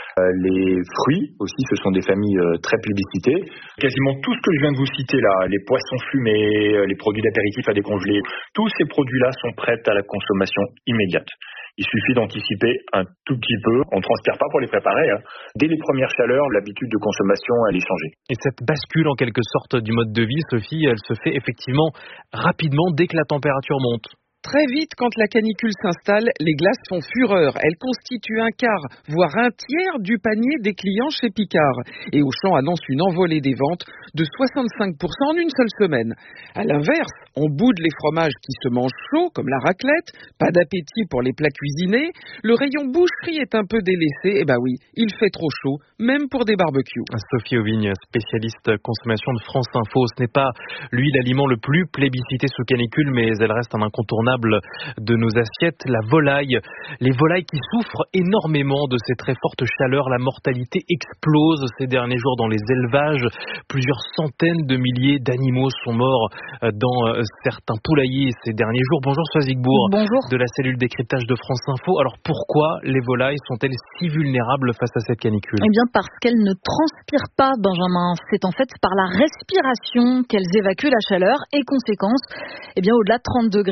[SPEAKER 5] Les fruits aussi, ce sont des familles très plébiscitées. Quasiment tout ce que je viens de vous citer là, les poissons fumés, les produits d'apéritif à décongeler, tous ces produits-là sont prêts à la consommation immédiate. Il suffit d'anticiper un tout petit peu, on ne transpire pas pour les préparer. Dès les premières chaleurs, l'habitude de consommation, elle est changée.
[SPEAKER 2] Et cette bascule en quelque sorte du mode de vie, Sophie, elle se fait effectivement rapidement dès que la température monte.
[SPEAKER 4] Très vite, quand la canicule s'installe, les glaces font fureur. Elles constituent un quart, voire un tiers du panier des clients chez Picard. Et Auchan annonce une envolée des ventes de 65% en une seule semaine. À l'inverse, on boude les fromages qui se mangent chauds, comme la raclette. Pas d'appétit pour les plats cuisinés. Le rayon boucherie est un peu délaissé. Eh ben oui, il fait trop chaud, même pour des barbecues.
[SPEAKER 2] Sophie Auvigne, spécialiste consommation de France Info. Ce n'est pas, lui, l'aliment le plus plébiscité sous canicule, mais elle reste un incontournable de nos assiettes, la volaille. Les volailles qui souffrent énormément de ces très fortes chaleurs. La mortalité explose ces derniers jours dans les élevages. Plusieurs centaines de milliers d'animaux sont morts dans certains poulaillers ces derniers jours. Bonjour Soisigbourg.
[SPEAKER 1] Bonjour.
[SPEAKER 2] De la cellule décryptage de France Info. Alors pourquoi les volailles sont-elles si vulnérables face à cette canicule ?
[SPEAKER 1] Eh bien parce qu'elles ne transpirent pas, Benjamin. C'est en fait par la respiration qu'elles évacuent la chaleur et conséquence, eh bien au-delà de 30 degrés,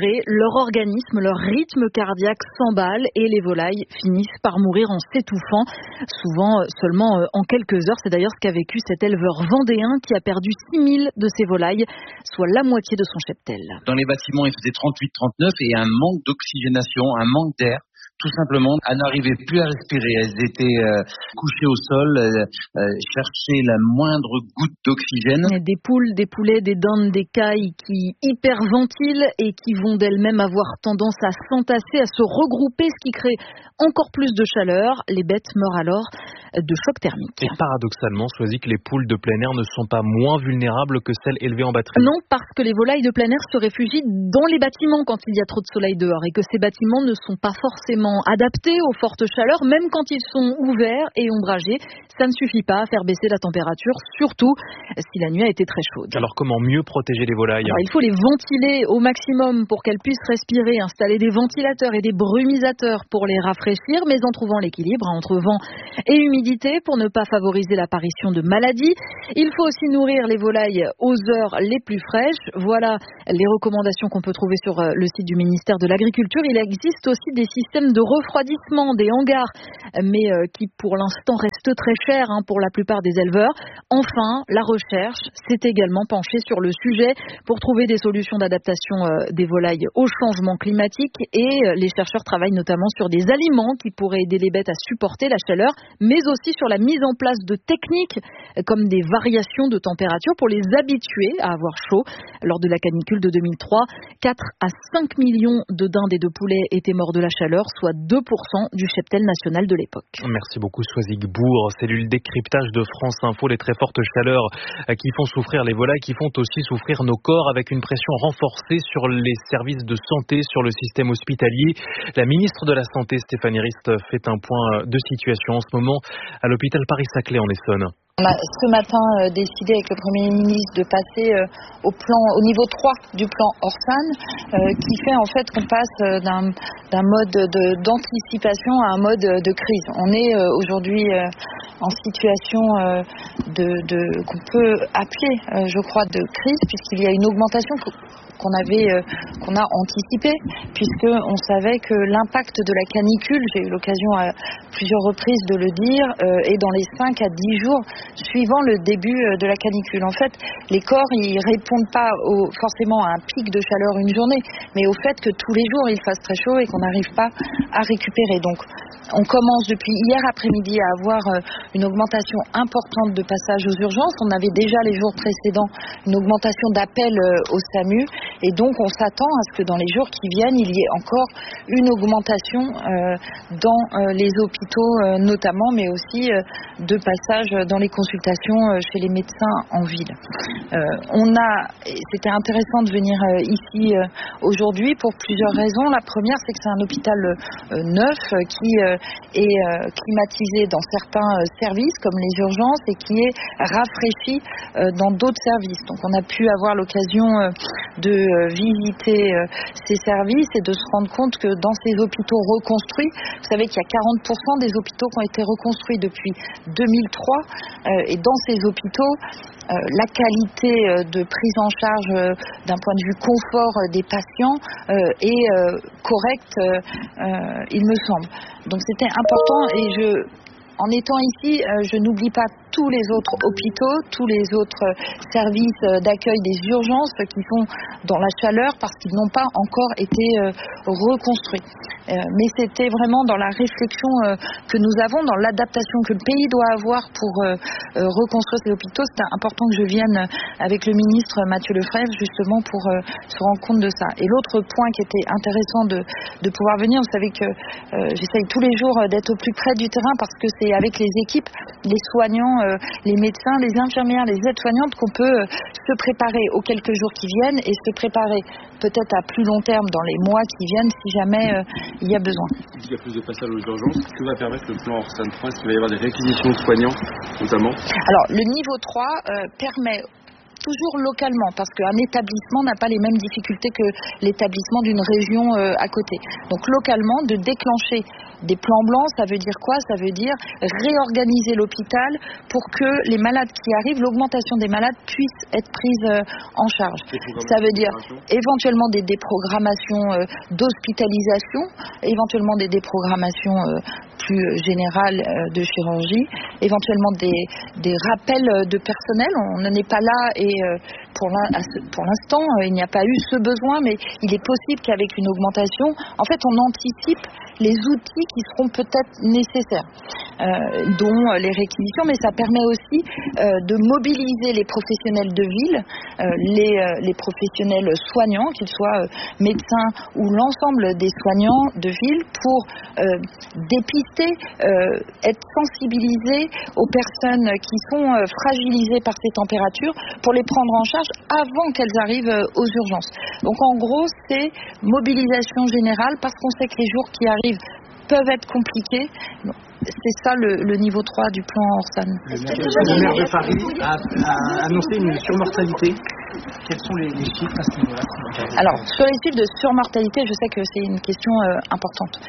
[SPEAKER 6] leur organisme, leur rythme cardiaque s'emballe et les volailles finissent par mourir en s'étouffant, souvent seulement en quelques heures. C'est d'ailleurs ce qu'a vécu cet éleveur vendéen qui a perdu 6000 de ses volailles, soit la moitié de son cheptel.
[SPEAKER 7] Dans les bâtiments, il faisait 38-39 et un manque d'oxygénation, un manque d'air. Tout simplement, elles n'arrivaient plus à respirer. Elles étaient couchées au sol, cherchaient la moindre goutte d'oxygène.
[SPEAKER 6] Des poules, des poulets, des dindes, des cailles qui hyperventilent et qui vont d'elles-mêmes avoir tendance à s'entasser, à se regrouper, ce qui crée encore plus de chaleur. Les bêtes meurent alors de choc thermique.
[SPEAKER 2] Et paradoxalement, Soisy, que les poules de plein air ne sont pas moins vulnérables que celles élevées en batterie.
[SPEAKER 6] Non, parce que les volailles de plein air se réfugient dans les bâtiments quand il y a trop de soleil dehors et que ces bâtiments ne sont pas forcément adaptés aux fortes chaleurs, même quand ils sont ouverts et ombragés. Ça ne suffit pas à faire baisser la température, surtout si la nuit a été très chaude.
[SPEAKER 2] Alors comment mieux protéger les volailles ?
[SPEAKER 6] Il faut les ventiler au maximum pour qu'elles puissent respirer, installer des ventilateurs et des brumisateurs pour les rafraîchir, mais en trouvant l'équilibre entre vent et humidité pour ne pas favoriser l'apparition de maladies. Il faut aussi nourrir les volailles aux heures les plus fraîches. Voilà les recommandations qu'on peut trouver sur le site du ministère de l'Agriculture. Il existe aussi des systèmes de refroidissement des hangars, mais qui pour l'instant restent très chers pour la plupart des éleveurs. Enfin, la recherche s'est également penchée sur le sujet pour trouver des solutions d'adaptation des volailles au changement climatique et les chercheurs travaillent notamment sur des aliments qui pourraient aider les bêtes à supporter la chaleur, mais aussi sur la mise en place de techniques comme des variations de température pour les habituer à avoir chaud. Lors de la canicule de 2003, 4 à 5 millions de dindes et de poulets étaient morts de la chaleur, soit 2% du cheptel national de l'époque.
[SPEAKER 2] Merci beaucoup Soisy Gbour. Cellule décryptage de France Info, les très fortes chaleurs qui font souffrir les volailles, qui font aussi souffrir nos corps avec une pression renforcée sur les services de santé, sur le système hospitalier. La ministre de la Santé, Stéphanie Rist, fait un point de situation en ce moment à l'hôpital Paris-Saclay en Essonne.
[SPEAKER 8] On a ce matin décidé avec le Premier ministre de passer au niveau 3 du plan Orsan, qui fait en fait qu'on passe d'un mode d'anticipation à un mode de crise. On est aujourd'hui en situation qu'on peut appeler, je crois, de crise, puisqu'il y a une augmentation qu'on a anticipé, puisque on savait que l'impact de la canicule, j'ai eu l'occasion à plusieurs reprises de le dire, est dans les 5 à 10 jours suivant le début de la canicule. En fait, les corps, ils répondent pas forcément à un pic de chaleur une journée, mais au fait que tous les jours il fasse très chaud et qu'on n'arrive pas à récupérer. Donc, on commence depuis hier après-midi à avoir une augmentation importante de passages aux urgences. On avait déjà les jours précédents une augmentation d'appels au SAMU. Et donc, on s'attend à ce que dans les jours qui viennent, il y ait encore une augmentation dans les hôpitaux notamment, mais aussi de passage dans les consultations chez les médecins en ville. C'était intéressant de venir ici aujourd'hui pour plusieurs raisons. La première, c'est que c'est un hôpital neuf qui est climatisé dans certains services comme les urgences et qui est rafraîchi dans d'autres services. Donc, on a pu avoir l'occasion de visiter ces services et de se rendre compte que dans ces hôpitaux reconstruits, vous savez qu'il y a 40% des hôpitaux qui ont été reconstruits depuis 2003 et dans ces hôpitaux, la qualité de prise en charge d'un point de vue confort des patients est correcte, il me semble. Donc c'était important et en étant ici, je n'oublie pas tous les autres hôpitaux, tous les autres services d'accueil des urgences qui sont dans la chaleur parce qu'ils n'ont pas encore été reconstruits. Mais c'était vraiment dans la réflexion que nous avons, dans l'adaptation que le pays doit avoir pour reconstruire ces hôpitaux. C'était important que je vienne avec le ministre Mathieu Lefebvre justement pour se rendre compte de ça. Et l'autre point qui était intéressant de pouvoir venir, vous savez que j'essaye tous les jours d'être au plus près du terrain parce que c'est avec les équipes, les soignants, les médecins, les infirmières, les aides-soignantes qu'on peut se préparer aux quelques jours qui viennent et se préparer peut-être à plus long terme dans les mois qui viennent si jamais il y a besoin.
[SPEAKER 9] Il y a plus de passages aux urgences. Que va permettre le plan Orsan 3 ? Est-ce qu'il va y avoir des réquisitions de soignants notamment ?
[SPEAKER 8] Alors le niveau 3 permet toujours localement, parce qu'un établissement n'a pas les mêmes difficultés que l'établissement d'une région à côté. Donc localement, de déclencher des plans blancs, ça veut dire quoi? Ça veut dire réorganiser l'hôpital pour que les malades qui arrivent, l'augmentation des malades puisse être prise en charge. Ça veut dire éventuellement des déprogrammations d'hospitalisation, éventuellement des déprogrammations plus générales de chirurgie, éventuellement des rappels de personnel. On n'en est pas là et pour l'instant, il n'y a pas eu ce besoin, mais il est possible qu'avec une augmentation, en fait, on anticipe les outils qui seront peut-être nécessaires, dont les réquisitions, mais ça permet aussi de mobiliser les professionnels de ville, les professionnels soignants, qu'ils soient médecins ou l'ensemble des soignants de ville, pour dépister, être sensibilisés aux personnes qui sont fragilisées par ces températures, pour les prendre en charge avant qu'elles arrivent aux urgences. Donc en gros, c'est mobilisation générale, parce qu'on sait que les jours qui arrivent peuvent être compliqués. C'est ça le niveau 3 du plan Orsan.
[SPEAKER 11] Le maire de Paris a annoncé une surmortalité. Quels sont les chiffres à ce niveau-là?
[SPEAKER 8] Alors, sur les chiffres de surmortalité, je sais que c'est une question importante.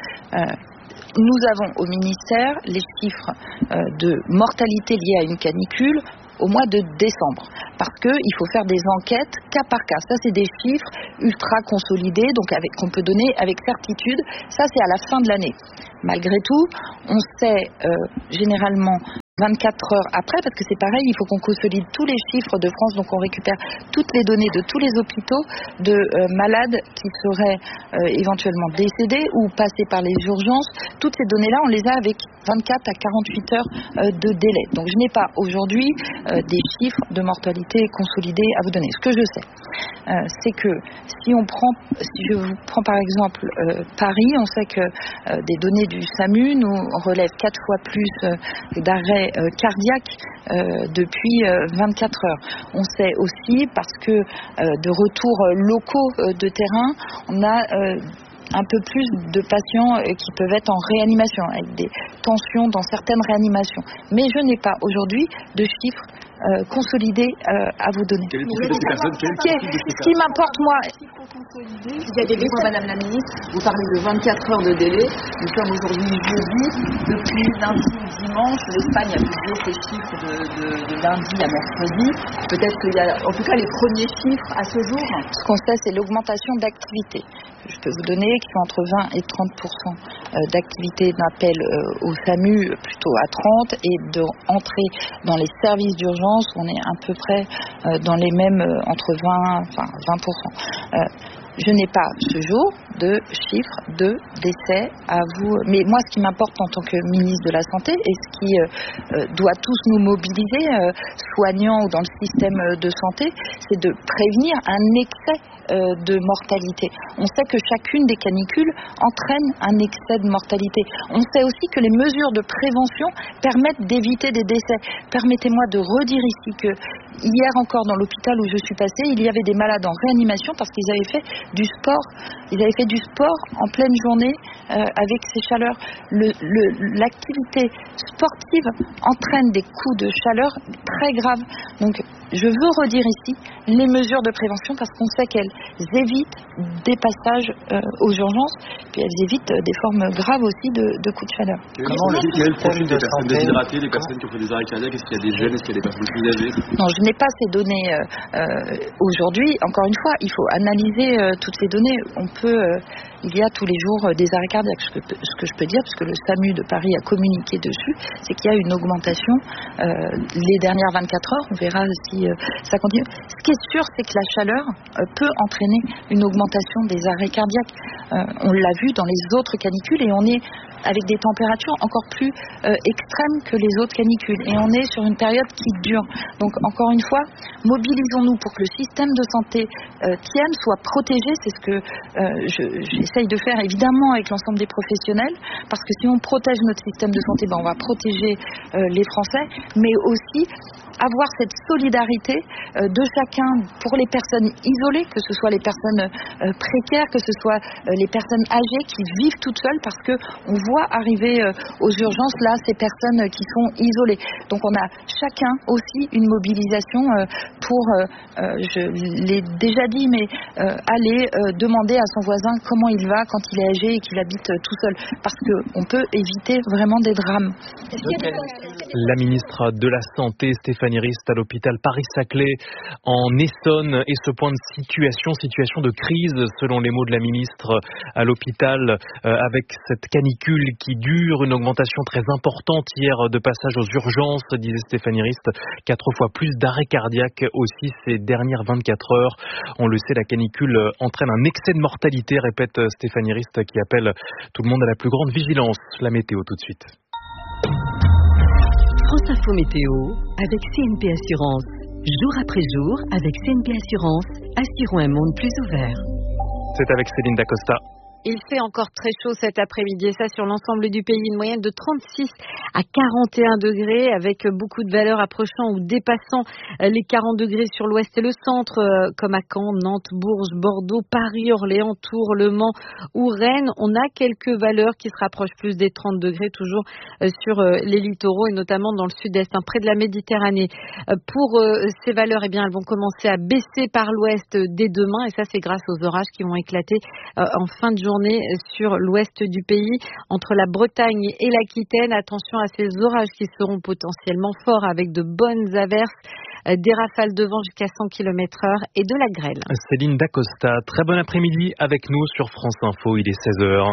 [SPEAKER 8] Nous avons au ministère les chiffres de mortalité liés à une canicule au mois de décembre, parce qu'il faut faire des enquêtes cas par cas. Ça, c'est des chiffres ultra consolidés, donc qu'on peut donner avec certitude. Ça, c'est à la fin de l'année. Malgré tout, on sait généralement 24 heures après, parce que c'est pareil, il faut qu'on consolide tous les chiffres de France, donc on récupère toutes les données de tous les hôpitaux de malades qui seraient éventuellement décédés ou passés par les urgences. Toutes ces données-là, on les a avec 24 à 48 heures de délai. Donc je n'ai pas aujourd'hui des chiffres de mortalité consolidés à vous donner. Ce que je sais, c'est que si je vous prends par exemple Paris, on sait que des données du SAMU nous relèvent 4 fois plus d'arrêts cardiaques depuis 24 heures. On sait aussi, parce que de retours locaux de terrain, on a un peu plus de patients qui peuvent être en réanimation, avec des tensions dans certaines réanimations. Mais je n'ai pas aujourd'hui de chiffres consolidés à vous donner. Ce qui m'importe, moi...
[SPEAKER 13] Vous avez dit, Madame la Ministre, vous parlez de 24 heures de délai. Nous sommes aujourd'hui jeudi. Depuis lundi ou dimanche, l'Espagne a publié ses chiffres de lundi à mercredi. Peut-être qu'il y a, en tout cas, les premiers chiffres à ce jour.
[SPEAKER 8] Ce qu'on sait, c'est l'augmentation d'activité. Je peux vous donner qui sont entre 20 et 30% d'activité d'appel au SAMU, plutôt à 30%, et d'entrée dans les services d'urgence, on est à peu près dans les mêmes, entre 20%. Je n'ai pas ce jour de chiffres de décès à vous. Mais moi, ce qui m'importe en tant que ministre de la Santé, et ce qui doit tous nous mobiliser, soignants ou dans le système de santé, c'est de prévenir un excès de mortalité. On sait que chacune des canicules entraîne un excès de mortalité. On sait aussi que les mesures de prévention permettent d'éviter des décès. Permettez-moi de redire ici que hier encore dans l'hôpital où je suis passée, il y avait des malades en réanimation parce qu'ils avaient fait du sport. Ils avaient fait du sport en pleine journée avec ces chaleurs. L'activité sportive entraîne des coups de chaleur très graves. Donc je veux redire ici les mesures de prévention parce qu'on sait qu'elles évitent des passages aux urgences, puis elles évitent des formes graves aussi de coups de chaleur.
[SPEAKER 9] Quel est le profil des personnes déshydratées, des personnes qui ont fait des arrêts cardiaques? Est-ce qu'il y a des jeunes? Est-ce qu'il y a des personnes plus âgées?
[SPEAKER 8] Non, je n'ai pas ces données aujourd'hui. Encore une fois, il faut analyser toutes ces données. Il y a tous les jours des arrêts cardiaques. Ce que je peux dire, puisque le SAMU de Paris a communiqué dessus, c'est qu'il y a une augmentation les dernières 24 heures. On verra si ça continue. Ce qui est sûr, c'est que la chaleur peut entraîner une augmentation des arrêts cardiaques. On l'a vu dans les autres canicules et on est avec des températures encore plus extrêmes que les autres canicules. Et on est sur une période qui dure. Donc, encore une fois, mobilisons-nous pour que le système de santé tienne, soit protégé. C'est ce que j'essaye de faire, évidemment, avec l'ensemble des professionnels. Parce que si on protège notre système de santé, on va protéger les Français. Mais aussi avoir cette solidarité de chacun pour les personnes isolées, que ce soit les personnes précaires, que ce soit les personnes âgées qui vivent toutes seules, parce qu'on voit arriver aux urgences là ces personnes qui sont isolées. Donc on a chacun aussi une mobilisation pour, je l'ai déjà dit, mais aller demander à son voisin comment il va quand il est âgé et qu'il habite tout seul, parce qu'on peut éviter vraiment des drames.
[SPEAKER 2] La ministre de la Santé, Stéphanie Rist, à l'hôpital Paris-Saclay en Essonne, et ce point de situation de crise, selon les mots de la ministre, à l'hôpital, avec cette canicule qui dure, une augmentation très importante hier de passage aux urgences, disait Stéphanie Rist, 4 fois plus d'arrêts cardiaques aussi ces dernières 24 heures. On le sait, la canicule entraîne un excès de mortalité, répète Stéphanie Rist, qui appelle tout le monde à la plus grande vigilance. La météo tout de suite.
[SPEAKER 10] France Info Météo avec CNP Assurance. Jour après jour, avec CNP Assurance, assurons un monde plus ouvert.
[SPEAKER 2] C'est avec Céline Dacosta.
[SPEAKER 1] Il fait encore très chaud cet après-midi, et ça sur l'ensemble du pays, une moyenne de 36 à 41 degrés, avec beaucoup de valeurs approchant ou dépassant les 40 degrés sur l'ouest et le centre, comme à Caen, Nantes, Bourges, Bordeaux, Paris, Orléans, Tours, Le Mans ou Rennes. On a quelques valeurs qui se rapprochent plus des 30 degrés, toujours sur les littoraux et notamment dans le sud-est, près de la Méditerranée. Pour ces valeurs, eh bien, elles vont commencer à baisser par l'ouest dès demain, et ça c'est grâce aux orages qui vont éclater en fin de journée sur l'ouest du pays, entre la Bretagne et l'Aquitaine. Attention à ces orages qui seront potentiellement forts, avec de bonnes averses, des rafales de vent jusqu'à 100 km/h et de la grêle.
[SPEAKER 2] Céline Dacosta, très bon après-midi avec nous sur France Info, il est 16h.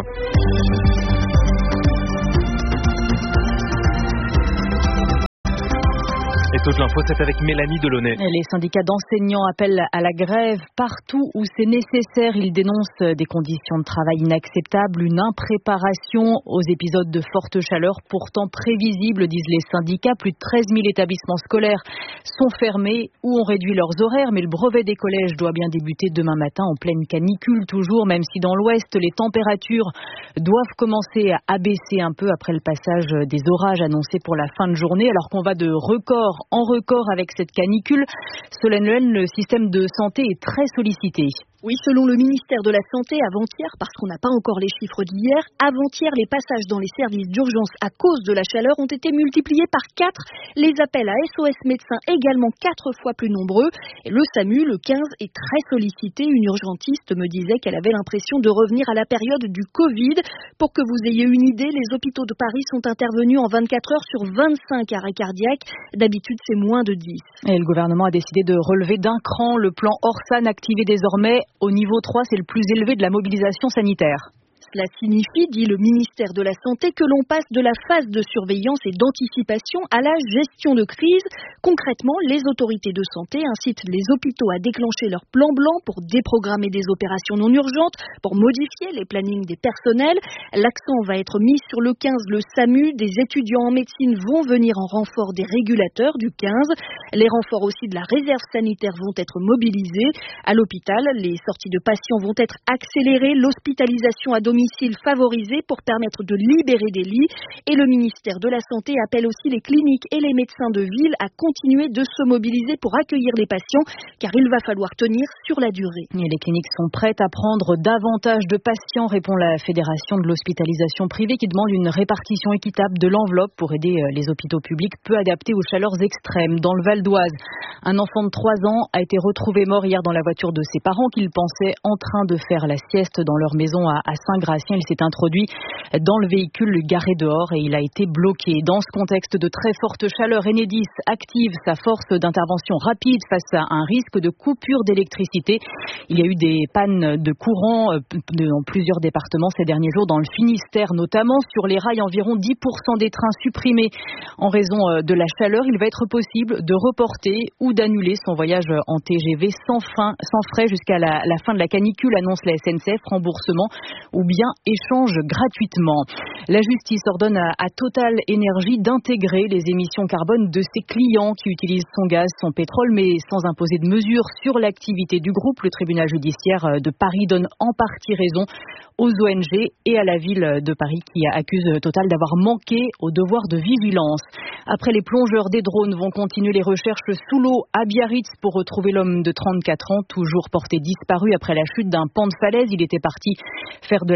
[SPEAKER 2] Et toute l'info, c'est avec Mélanie Delaunay.
[SPEAKER 6] Les syndicats d'enseignants appellent à la grève partout où c'est nécessaire. Ils dénoncent des conditions de travail inacceptables, une impréparation aux épisodes de forte chaleur pourtant prévisibles, disent les syndicats. Plus de 13 000 établissements scolaires sont fermés ou ont réduit leurs horaires, mais le brevet des collèges doit bien débuter demain matin en pleine canicule toujours, même si dans l'ouest, les températures doivent commencer à baisser un peu après le passage des orages annoncés pour la fin de journée, alors qu'on va de record en record avec cette canicule. Solène Lehel, le système de santé est très sollicité.
[SPEAKER 14] Oui, selon le ministère de la Santé, avant-hier, parce qu'on n'a pas encore les chiffres d'hier, avant-hier, les passages dans les services d'urgence à cause de la chaleur ont été multipliés par 4. Les appels à SOS médecins également 4 fois plus nombreux. Et le SAMU, le 15, est très sollicité. Une urgentiste me disait qu'elle avait l'impression de revenir à la période du Covid. Pour que vous ayez une idée, les hôpitaux de Paris sont intervenus en 24 heures sur 25 arrêts cardiaques. D'habitude, c'est moins de 10.
[SPEAKER 6] Et le gouvernement a décidé de relever d'un cran le plan Orsan, activé désormais au niveau 3, c'est le plus élevé de la mobilisation sanitaire.
[SPEAKER 14] Cela signifie, dit le ministère de la Santé, que l'on passe de la phase de surveillance et d'anticipation à la gestion de crise. Concrètement, les autorités de santé incitent les hôpitaux à déclencher leur plan blanc pour déprogrammer des opérations non urgentes, pour modifier les plannings des personnels. L'accent va être mis sur le 15, le SAMU. Des étudiants en médecine vont venir en renfort des régulateurs du 15. Les renforts aussi de la réserve sanitaire vont être mobilisés. À l'hôpital, les sorties de patients vont être accélérées. L'hospitalisation à domicile favorisée pour permettre de libérer des lits. Et le ministère de la Santé appelle aussi les cliniques et les médecins de ville à continuer de se mobiliser pour accueillir les patients, car il va falloir tenir sur la durée.
[SPEAKER 6] Et les cliniques sont prêtes à prendre davantage de patients, répond la Fédération de l'hospitalisation privée, qui demande une répartition équitable de l'enveloppe pour aider les hôpitaux publics peu adaptés aux chaleurs extrêmes. Dans le Val d'Oise, un enfant de 3 ans a été retrouvé mort hier dans la voiture de ses parents, qu'ils pensaient en train de faire la sieste dans leur maison à Saint-Gratien. Il s'est introduit dans le véhicule garé dehors et il a été bloqué. Dans ce contexte de très forte chaleur, Enedis active sa force d'intervention rapide face à un risque de coupure d'électricité. Il y a eu des pannes de courant dans plusieurs départements ces derniers jours, dans le Finistère notamment. Sur les rails, environ 10% des trains supprimés en raison de la chaleur. Il va être possible de reporter ou d'annuler son voyage en TGV sans frais jusqu'à la fin de la canicule, annonce la SNCF, remboursement ou bien échange gratuitement. La justice ordonne à Total Énergie d'intégrer les émissions carbone de ses clients qui utilisent son gaz, son pétrole, mais sans imposer de mesures sur l'activité du groupe. Le tribunal judiciaire de Paris donne en partie raison aux ONG et à la ville de Paris qui accuse Total d'avoir manqué au devoir de vigilance. Après, les plongeurs des drones vont continuer les recherches sous l'eau à Biarritz pour retrouver l'homme de 34 ans, toujours porté disparu après la chute d'un pan de falaise. Il était parti faire de la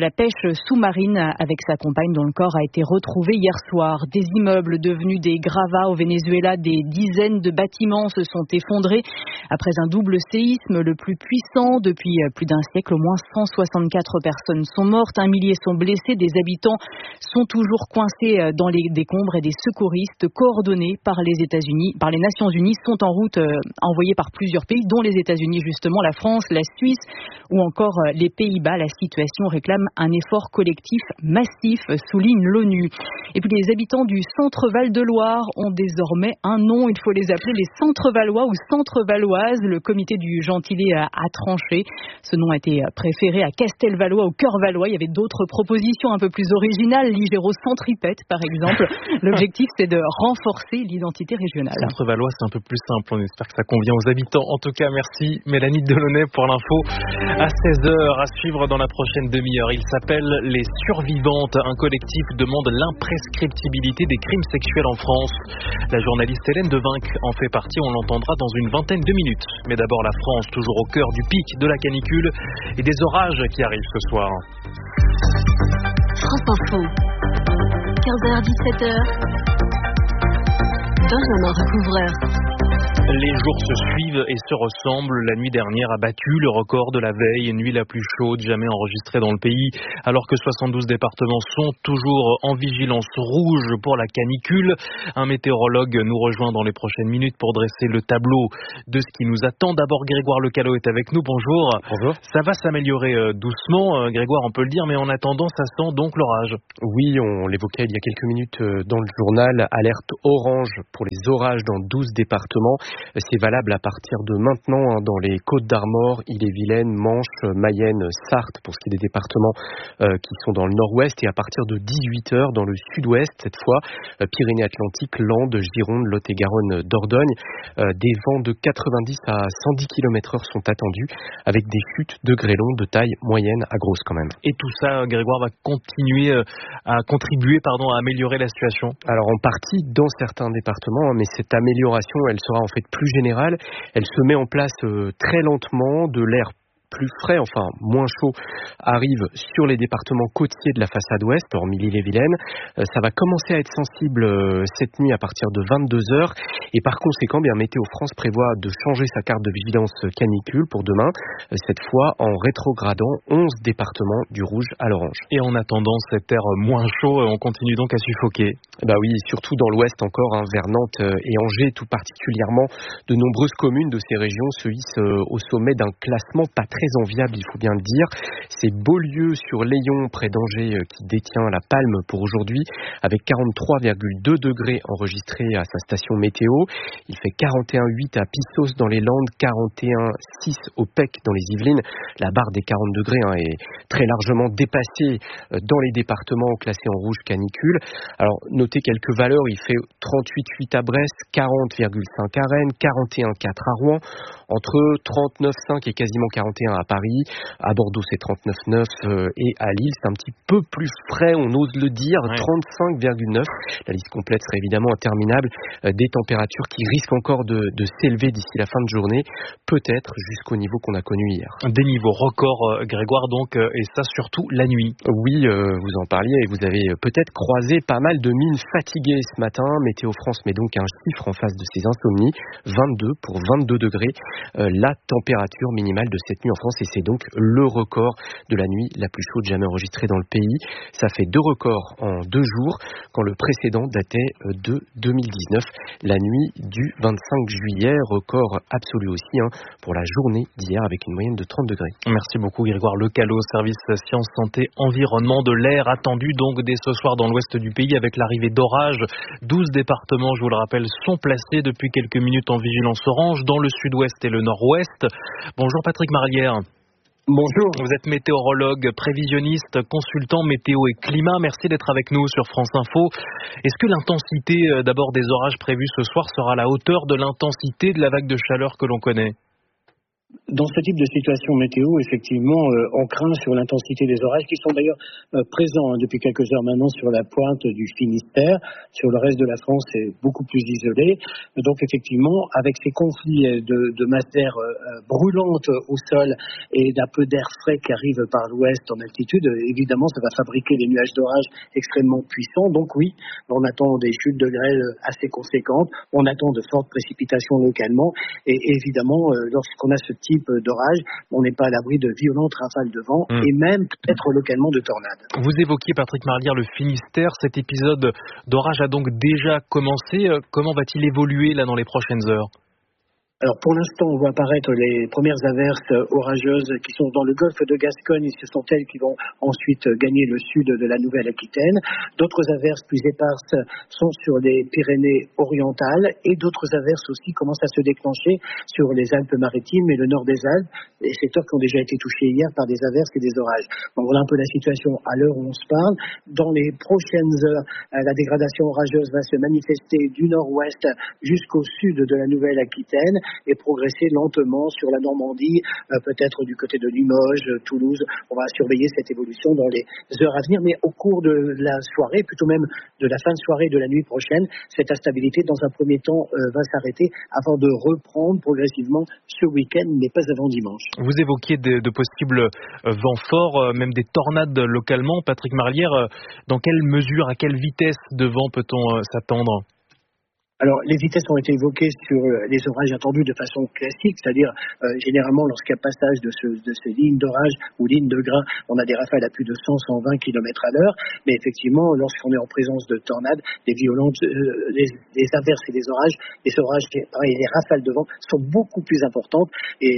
[SPEAKER 1] la pêche sous-marine avec sa compagne dont le corps a été retrouvé hier soir. Des immeubles devenus des gravats au Venezuela, des dizaines de bâtiments se sont effondrés après un double séisme, le plus puissant depuis plus d'un siècle. Au moins 164 personnes sont mortes, 1 millier sont blessés, des habitants sont toujours coincés dans les décombres et des secouristes coordonnés par les États-Unis, par les Nations Unies sont en route, envoyés par plusieurs pays, dont les États-Unis justement, la France, la Suisse ou encore les Pays-Bas. La situation réclame un effort collectif massif, souligne l'ONU. Et puis les habitants du centre Val-de-Loire ont désormais un nom, il faut les appeler les Centre-Valois ou Centre-Valoises. Le comité du Gentilé a tranché. Ce nom a été préféré à Castelvalois ou Cœur-Valois. Il y avait d'autres propositions un peu plus originales, Ligero-Centripète par exemple. L'objectif c'est de renforcer l'identité régionale.
[SPEAKER 2] Centre-Valois c'est un peu plus simple, on espère que ça convient aux habitants. En tout cas, merci Mélanie Delaunay pour l'info à 16h, à suivre dans la prochaine demi-heure. Il s'appelle Les Survivantes. Un collectif demande l'imprescriptibilité des crimes sexuels en France. La journaliste Hélène Devinck en fait partie, on l'entendra dans une vingtaine de minutes. Mais d'abord la France, toujours au cœur du pic de la canicule et des orages qui arrivent ce soir.
[SPEAKER 10] France Info, 15h-17h, Benjamin Recouvreur.
[SPEAKER 2] Les jours se suivent et se ressemblent. La nuit dernière a battu le record de la veille, nuit la plus chaude jamais enregistrée dans le pays, alors que 72 départements sont toujours en vigilance rouge pour la canicule. Un météorologue nous rejoint dans les prochaines minutes pour dresser le tableau de ce qui nous attend. D'abord, Grégoire Lecalot est avec nous. Bonjour.
[SPEAKER 15] Bonjour.
[SPEAKER 2] Ça va s'améliorer doucement, Grégoire, on peut le dire, mais en attendant, ça sent donc l'orage.
[SPEAKER 15] Oui, on l'évoquait il y a quelques minutes dans le journal. Alerte orange pour les orages dans 12 départements. C'est valable à partir de maintenant dans les Côtes-d'Armor, Ille-et-Vilaine, Manche, Mayenne, Sarthe pour ce qui est des départements qui sont dans le nord-ouest et à partir de 18h dans le sud-ouest, cette fois Pyrénées-Atlantiques, Landes, Gironde, Lot-et-Garonne, Dordogne. Des vents de 90 à 110 km/h sont attendus avec des chutes de grêlons de taille moyenne à grosse quand même.
[SPEAKER 2] Et tout ça, Grégoire, va continuer à contribuer à améliorer la situation?
[SPEAKER 15] Alors en partie dans certains départements, mais cette amélioration, elle sera en fait plus générale. Elle se met en place très lentement, de l'air plus frais, enfin moins chaud, arrive sur les départements côtiers de la façade ouest, hormis l'Ille-et-Vilaine. Ça va commencer à être sensible cette nuit à partir de 22h. Et par conséquent, Météo France prévoit de changer sa carte de vigilance canicule pour demain, cette fois en rétrogradant 11 départements du rouge à l'orange.
[SPEAKER 2] Et en attendant cet air moins chaud, on continue donc à suffoquer.
[SPEAKER 15] Bah oui, surtout dans l'ouest encore, vers Nantes et Angers tout particulièrement. De nombreuses communes de ces régions se hissent au sommet d'un classement pas très enviable, il faut bien le dire. C'est Beaulieu sur Layon, près d'Angers, qui détient la palme pour aujourd'hui, avec 43,2 degrés enregistrés à sa station météo. Il fait 41,8 à Pissos dans les Landes, 41,6 au Pec dans les Yvelines. La barre des 40 degrés est très largement dépassée dans les départements classés en rouge canicule. Alors, notez quelques valeurs. Il fait 38,8 à Brest, 40,5 à Rennes, 41,4 à Rouen, entre 39,5 et quasiment 41 à Paris. À Bordeaux, c'est 39,9 et à Lille, c'est un petit peu plus frais, on ose le dire, 35,9. La liste complète serait évidemment interminable. Des températures qui risquent encore de s'élever d'ici la fin de journée, peut-être jusqu'au niveau qu'on a connu hier.
[SPEAKER 2] Des niveaux records, Grégoire, donc, et ça surtout la nuit.
[SPEAKER 15] Oui, vous en parliez et vous avez peut-être croisé pas mal de mines fatiguées ce matin. Météo France met donc un chiffre en face de ces insomnies, 22 pour 22 degrés, la température minimale de cette nuit en France, et c'est donc le record de la nuit la plus chaude jamais enregistrée dans le pays. Ça fait 2 records en 2 jours, quand le précédent datait de 2019, la nuit du 25 juillet, record absolu aussi pour la journée d'hier avec une moyenne de 30 degrés.
[SPEAKER 2] Merci beaucoup Grégoire Lecalot, service Sciences, Santé, Environnement. De l'air attendu donc dès ce soir dans l'ouest du pays avec l'arrivée d'orages. 12 départements, je vous le rappelle, sont placés depuis quelques minutes en vigilance orange dans le sud-ouest et le nord-ouest. Bonjour Patrick Marlière.
[SPEAKER 16] Bonjour.
[SPEAKER 2] Vous êtes météorologue, prévisionniste, consultant météo et climat. Merci d'être avec nous sur France Info. Est-ce que l'intensité d'abord des orages prévus ce soir sera à la hauteur de l'intensité de la vague de chaleur que l'on connaît ?
[SPEAKER 21] Dans ce type de situation météo, effectivement, on craint sur l'intensité des orages qui sont d'ailleurs présents depuis quelques heures maintenant sur la pointe du Finistère. Sur le reste de la France, c'est beaucoup plus isolé. Donc effectivement, avec ces conflits de masse d'air brûlante au sol et d'un peu d'air frais qui arrive par l'ouest en altitude, évidemment, ça va fabriquer des nuages d'orage extrêmement puissants. Donc oui, on attend des chutes de grêle assez conséquentes. On attend de fortes précipitations localement. Et évidemment, lorsqu'on a ce type d'orage, on n'est pas à l'abri de violentes rafales de vent et même peut-être localement de tornades.
[SPEAKER 2] Vous évoquiez, Patrick Marlière, le Finistère. Cet épisode d'orage a donc déjà commencé. Comment va-t-il évoluer là dans les prochaines heures ?
[SPEAKER 21] Alors pour l'instant, on voit apparaître les premières averses orageuses qui sont dans le golfe de Gascogne et ce sont elles qui vont ensuite gagner le sud de la Nouvelle-Aquitaine. D'autres averses plus éparses sont sur les Pyrénées orientales et d'autres averses aussi commencent à se déclencher sur les Alpes-Maritimes et le nord des Alpes, les secteurs qui ont déjà été touchés hier par des averses et des orages. Donc voilà un peu la situation à l'heure où on se parle. Dans les prochaines heures, la dégradation orageuse va se manifester du nord-ouest jusqu'au sud de la Nouvelle-Aquitaine et progresser lentement sur la Normandie, peut-être du côté de Limoges, Toulouse. On va surveiller cette évolution dans les heures à venir, mais au cours de la soirée, plutôt même de la fin de soirée de la nuit prochaine, cette instabilité, dans un premier temps, va s'arrêter avant de reprendre progressivement ce week-end, mais pas avant dimanche.
[SPEAKER 2] Vous évoquiez de possibles vents forts, même des tornades localement. Patrick Marlière, dans quelle mesure, à quelle vitesse de vent peut-on s'attendre ?
[SPEAKER 21] Alors, les vitesses ont été évoquées sur les orages attendus de façon classique, c'est-à-dire généralement lorsqu'il y a passage de ces lignes d'orage ou lignes de grains, on a des rafales à plus de 100-120 km à l'heure, mais effectivement, lorsqu'on est en présence de tornades, des violentes, les averses et les orages, pareil, les rafales de vent sont beaucoup plus importantes et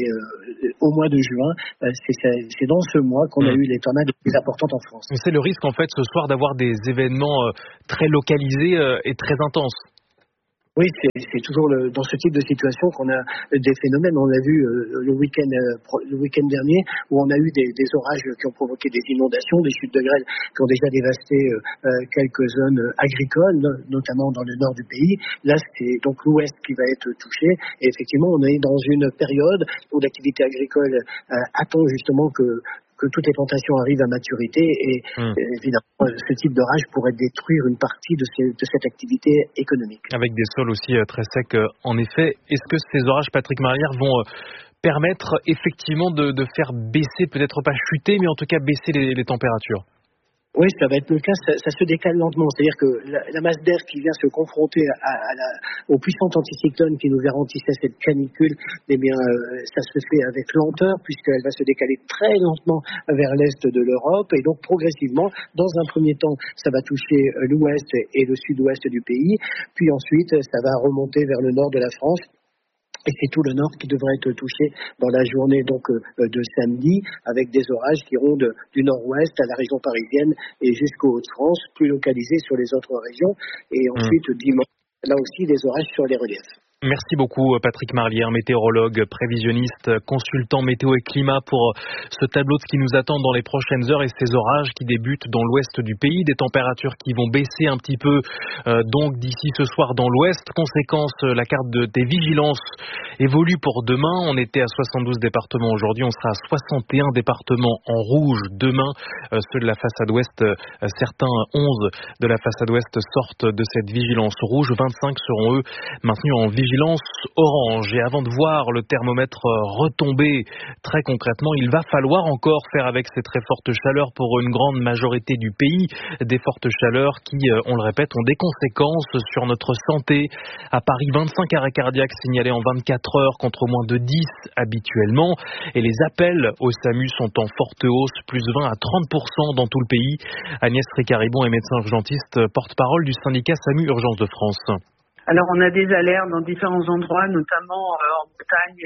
[SPEAKER 21] au mois de juin, c'est dans ce mois qu'on a eu les tornades les plus importantes en France.
[SPEAKER 2] C'est le risque en fait ce soir d'avoir des événements très localisés et très intenses.
[SPEAKER 21] Oui, c'est toujours dans ce type de situation qu'on a des phénomènes. On l'a vu le week-end dernier où on a eu des orages qui ont provoqué des inondations, des chutes de grêle qui ont déjà dévasté quelques zones agricoles, notamment dans le nord du pays. Là, c'est donc l'ouest qui va être touché. Et effectivement, on est dans une période où l'activité agricole attend justement que toutes les plantations arrivent à maturité et évidemment ce type d'orage pourrait détruire une partie de cette activité économique.
[SPEAKER 2] Avec des sols aussi très secs en effet. Est-ce que ces orages, Patrick Marlière, vont permettre effectivement de faire baisser, peut-être pas chuter, mais en tout cas baisser les températures ?
[SPEAKER 21] Oui, ça va être le cas, ça se décale lentement. C'est-à-dire que la masse d'air qui vient se confronter aux puissantes anticyclones qui nous garantissaient cette canicule, eh bien, ça se fait avec lenteur puisqu'elle va se décaler très lentement vers l'est de l'Europe et donc progressivement, dans un premier temps, ça va toucher l'ouest et le sud-ouest du pays, puis ensuite, ça va remonter vers le nord de la France. Et c'est tout le nord qui devrait être touché dans la journée donc de samedi, avec des orages qui iront du nord-ouest à la région parisienne et jusqu'aux Hauts-de-France, plus localisés sur les autres régions. Et ensuite, dimanche, là aussi, des orages sur les reliefs.
[SPEAKER 2] Merci beaucoup Patrick Marlière, météorologue, prévisionniste, consultant météo et climat pour ce tableau de ce qui nous attend dans les prochaines heures et ces orages qui débutent dans l'ouest du pays, des températures qui vont baisser un petit peu donc d'ici ce soir dans l'ouest. Conséquence, la carte des vigilances évolue pour demain. On était à 72 départements aujourd'hui, on sera à 61 départements en rouge demain. Ceux de la façade ouest, certains 11 de la façade ouest sortent de cette vigilance rouge, 25 seront eux maintenus en vigilance orange. Et avant de voir le thermomètre retomber très concrètement, il va falloir encore faire avec ces très fortes chaleurs pour une grande majorité du pays. Des fortes chaleurs qui, on le répète, ont des conséquences sur notre santé. À Paris, 25 arrêts cardiaques signalés en 24 heures contre moins de 10 habituellement. Et les appels au SAMU sont en forte hausse, plus 20 à 30% dans tout le pays. Agnès Ricaribon est médecin urgentiste, porte-parole du syndicat SAMU Urgence de France.
[SPEAKER 16] Alors on a des alertes dans différents endroits, notamment en Bretagne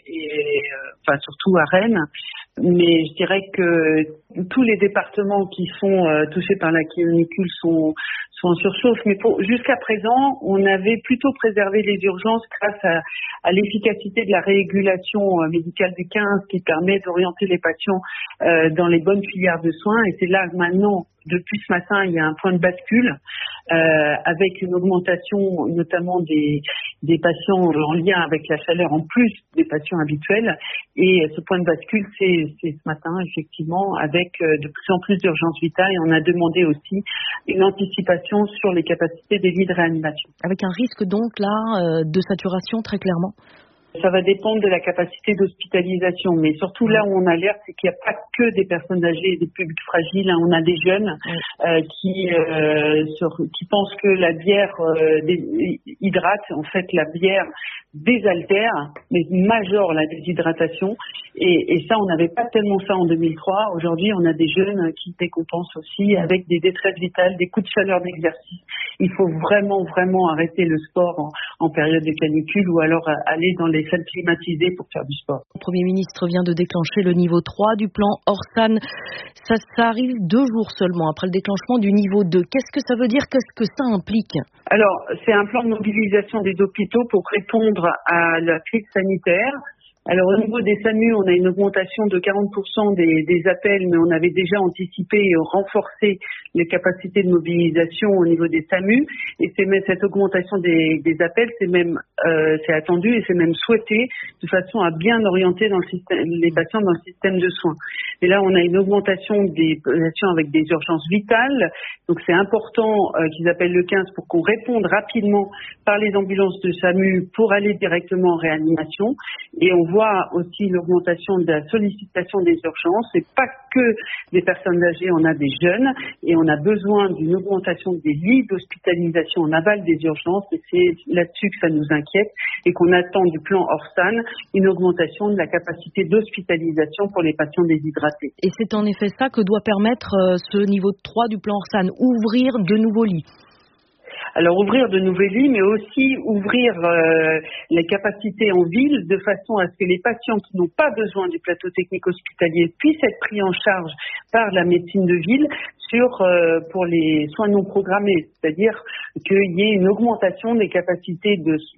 [SPEAKER 16] et surtout à Rennes. Mais je dirais que tous les départements qui sont touchés par la canicule sont en surchauffe. Mais jusqu'à présent, on avait plutôt préservé les urgences grâce à l'efficacité de la régulation médicale du 15 qui permet d'orienter les patients dans les bonnes filières de soins. Et c'est là maintenant, depuis ce matin, il y a un point de bascule avec une augmentation notamment des des patients en lien avec la chaleur en plus des patients habituels. Et ce point de bascule, c'est ce matin, effectivement, avec de plus en plus d'urgences vitales. Et on a demandé aussi une anticipation sur les capacités des lits de réanimation.
[SPEAKER 6] Avec un risque donc là de saturation très clairement.
[SPEAKER 16] Ça va dépendre de la capacité d'hospitalisation, mais surtout là où on alerte, c'est qu'il n'y a pas que des personnes âgées et des publics fragiles. On a des jeunes qui pensent que la bière hydrate. En fait, la bière désaltère, mais majore la déshydratation. Et ça, on n'avait pas tellement ça en 2003. Aujourd'hui, on a des jeunes qui décompensent aussi avec des détresses vitales, des coups de chaleur d'exercice. Il faut vraiment, vraiment arrêter le sport en période de canicule ou alors aller dans les salles climatisées pour faire du sport.
[SPEAKER 6] Le Premier ministre vient de déclencher le niveau 3 du plan Orsan. Ça arrive 2 jours seulement après le déclenchement du niveau 2. Qu'est-ce que ça veut dire? Qu'est-ce que ça implique?
[SPEAKER 16] Alors, c'est un plan de mobilisation des hôpitaux pour répondre à la crise sanitaire. Alors au niveau des SAMU, on a une augmentation de 40% des appels, mais on avait déjà anticipé et renforcé les capacités de mobilisation au niveau des SAMU. Et cette augmentation des appels, c'est attendu et c'est même souhaité de façon à bien orienter les patients dans le système de soins. Et là, on a une augmentation des patients avec des urgences vitales. Donc c'est important qu'ils appellent le 15 pour qu'on réponde rapidement par les ambulances de SAMU pour aller directement en réanimation. Et on voit aussi l'augmentation de la sollicitation des urgences. C'est pas que des personnes âgées, on a des jeunes et on a besoin d'une augmentation des lits d'hospitalisation en aval des urgences. Et c'est là-dessus que ça nous inquiète et qu'on attend du plan Orsan une augmentation de la capacité d'hospitalisation pour les patients déshydratés.
[SPEAKER 6] Et c'est en effet ça que doit permettre ce niveau 3 du plan Orsan, ouvrir de nouveaux lits.
[SPEAKER 16] Alors ouvrir de nouveaux lits, mais aussi ouvrir les capacités en ville de façon à ce que les patients qui n'ont pas besoin du plateau technique hospitalier puissent être pris en charge par la médecine de ville pour les soins non programmés, c'est-à-dire qu'il y ait une augmentation des capacités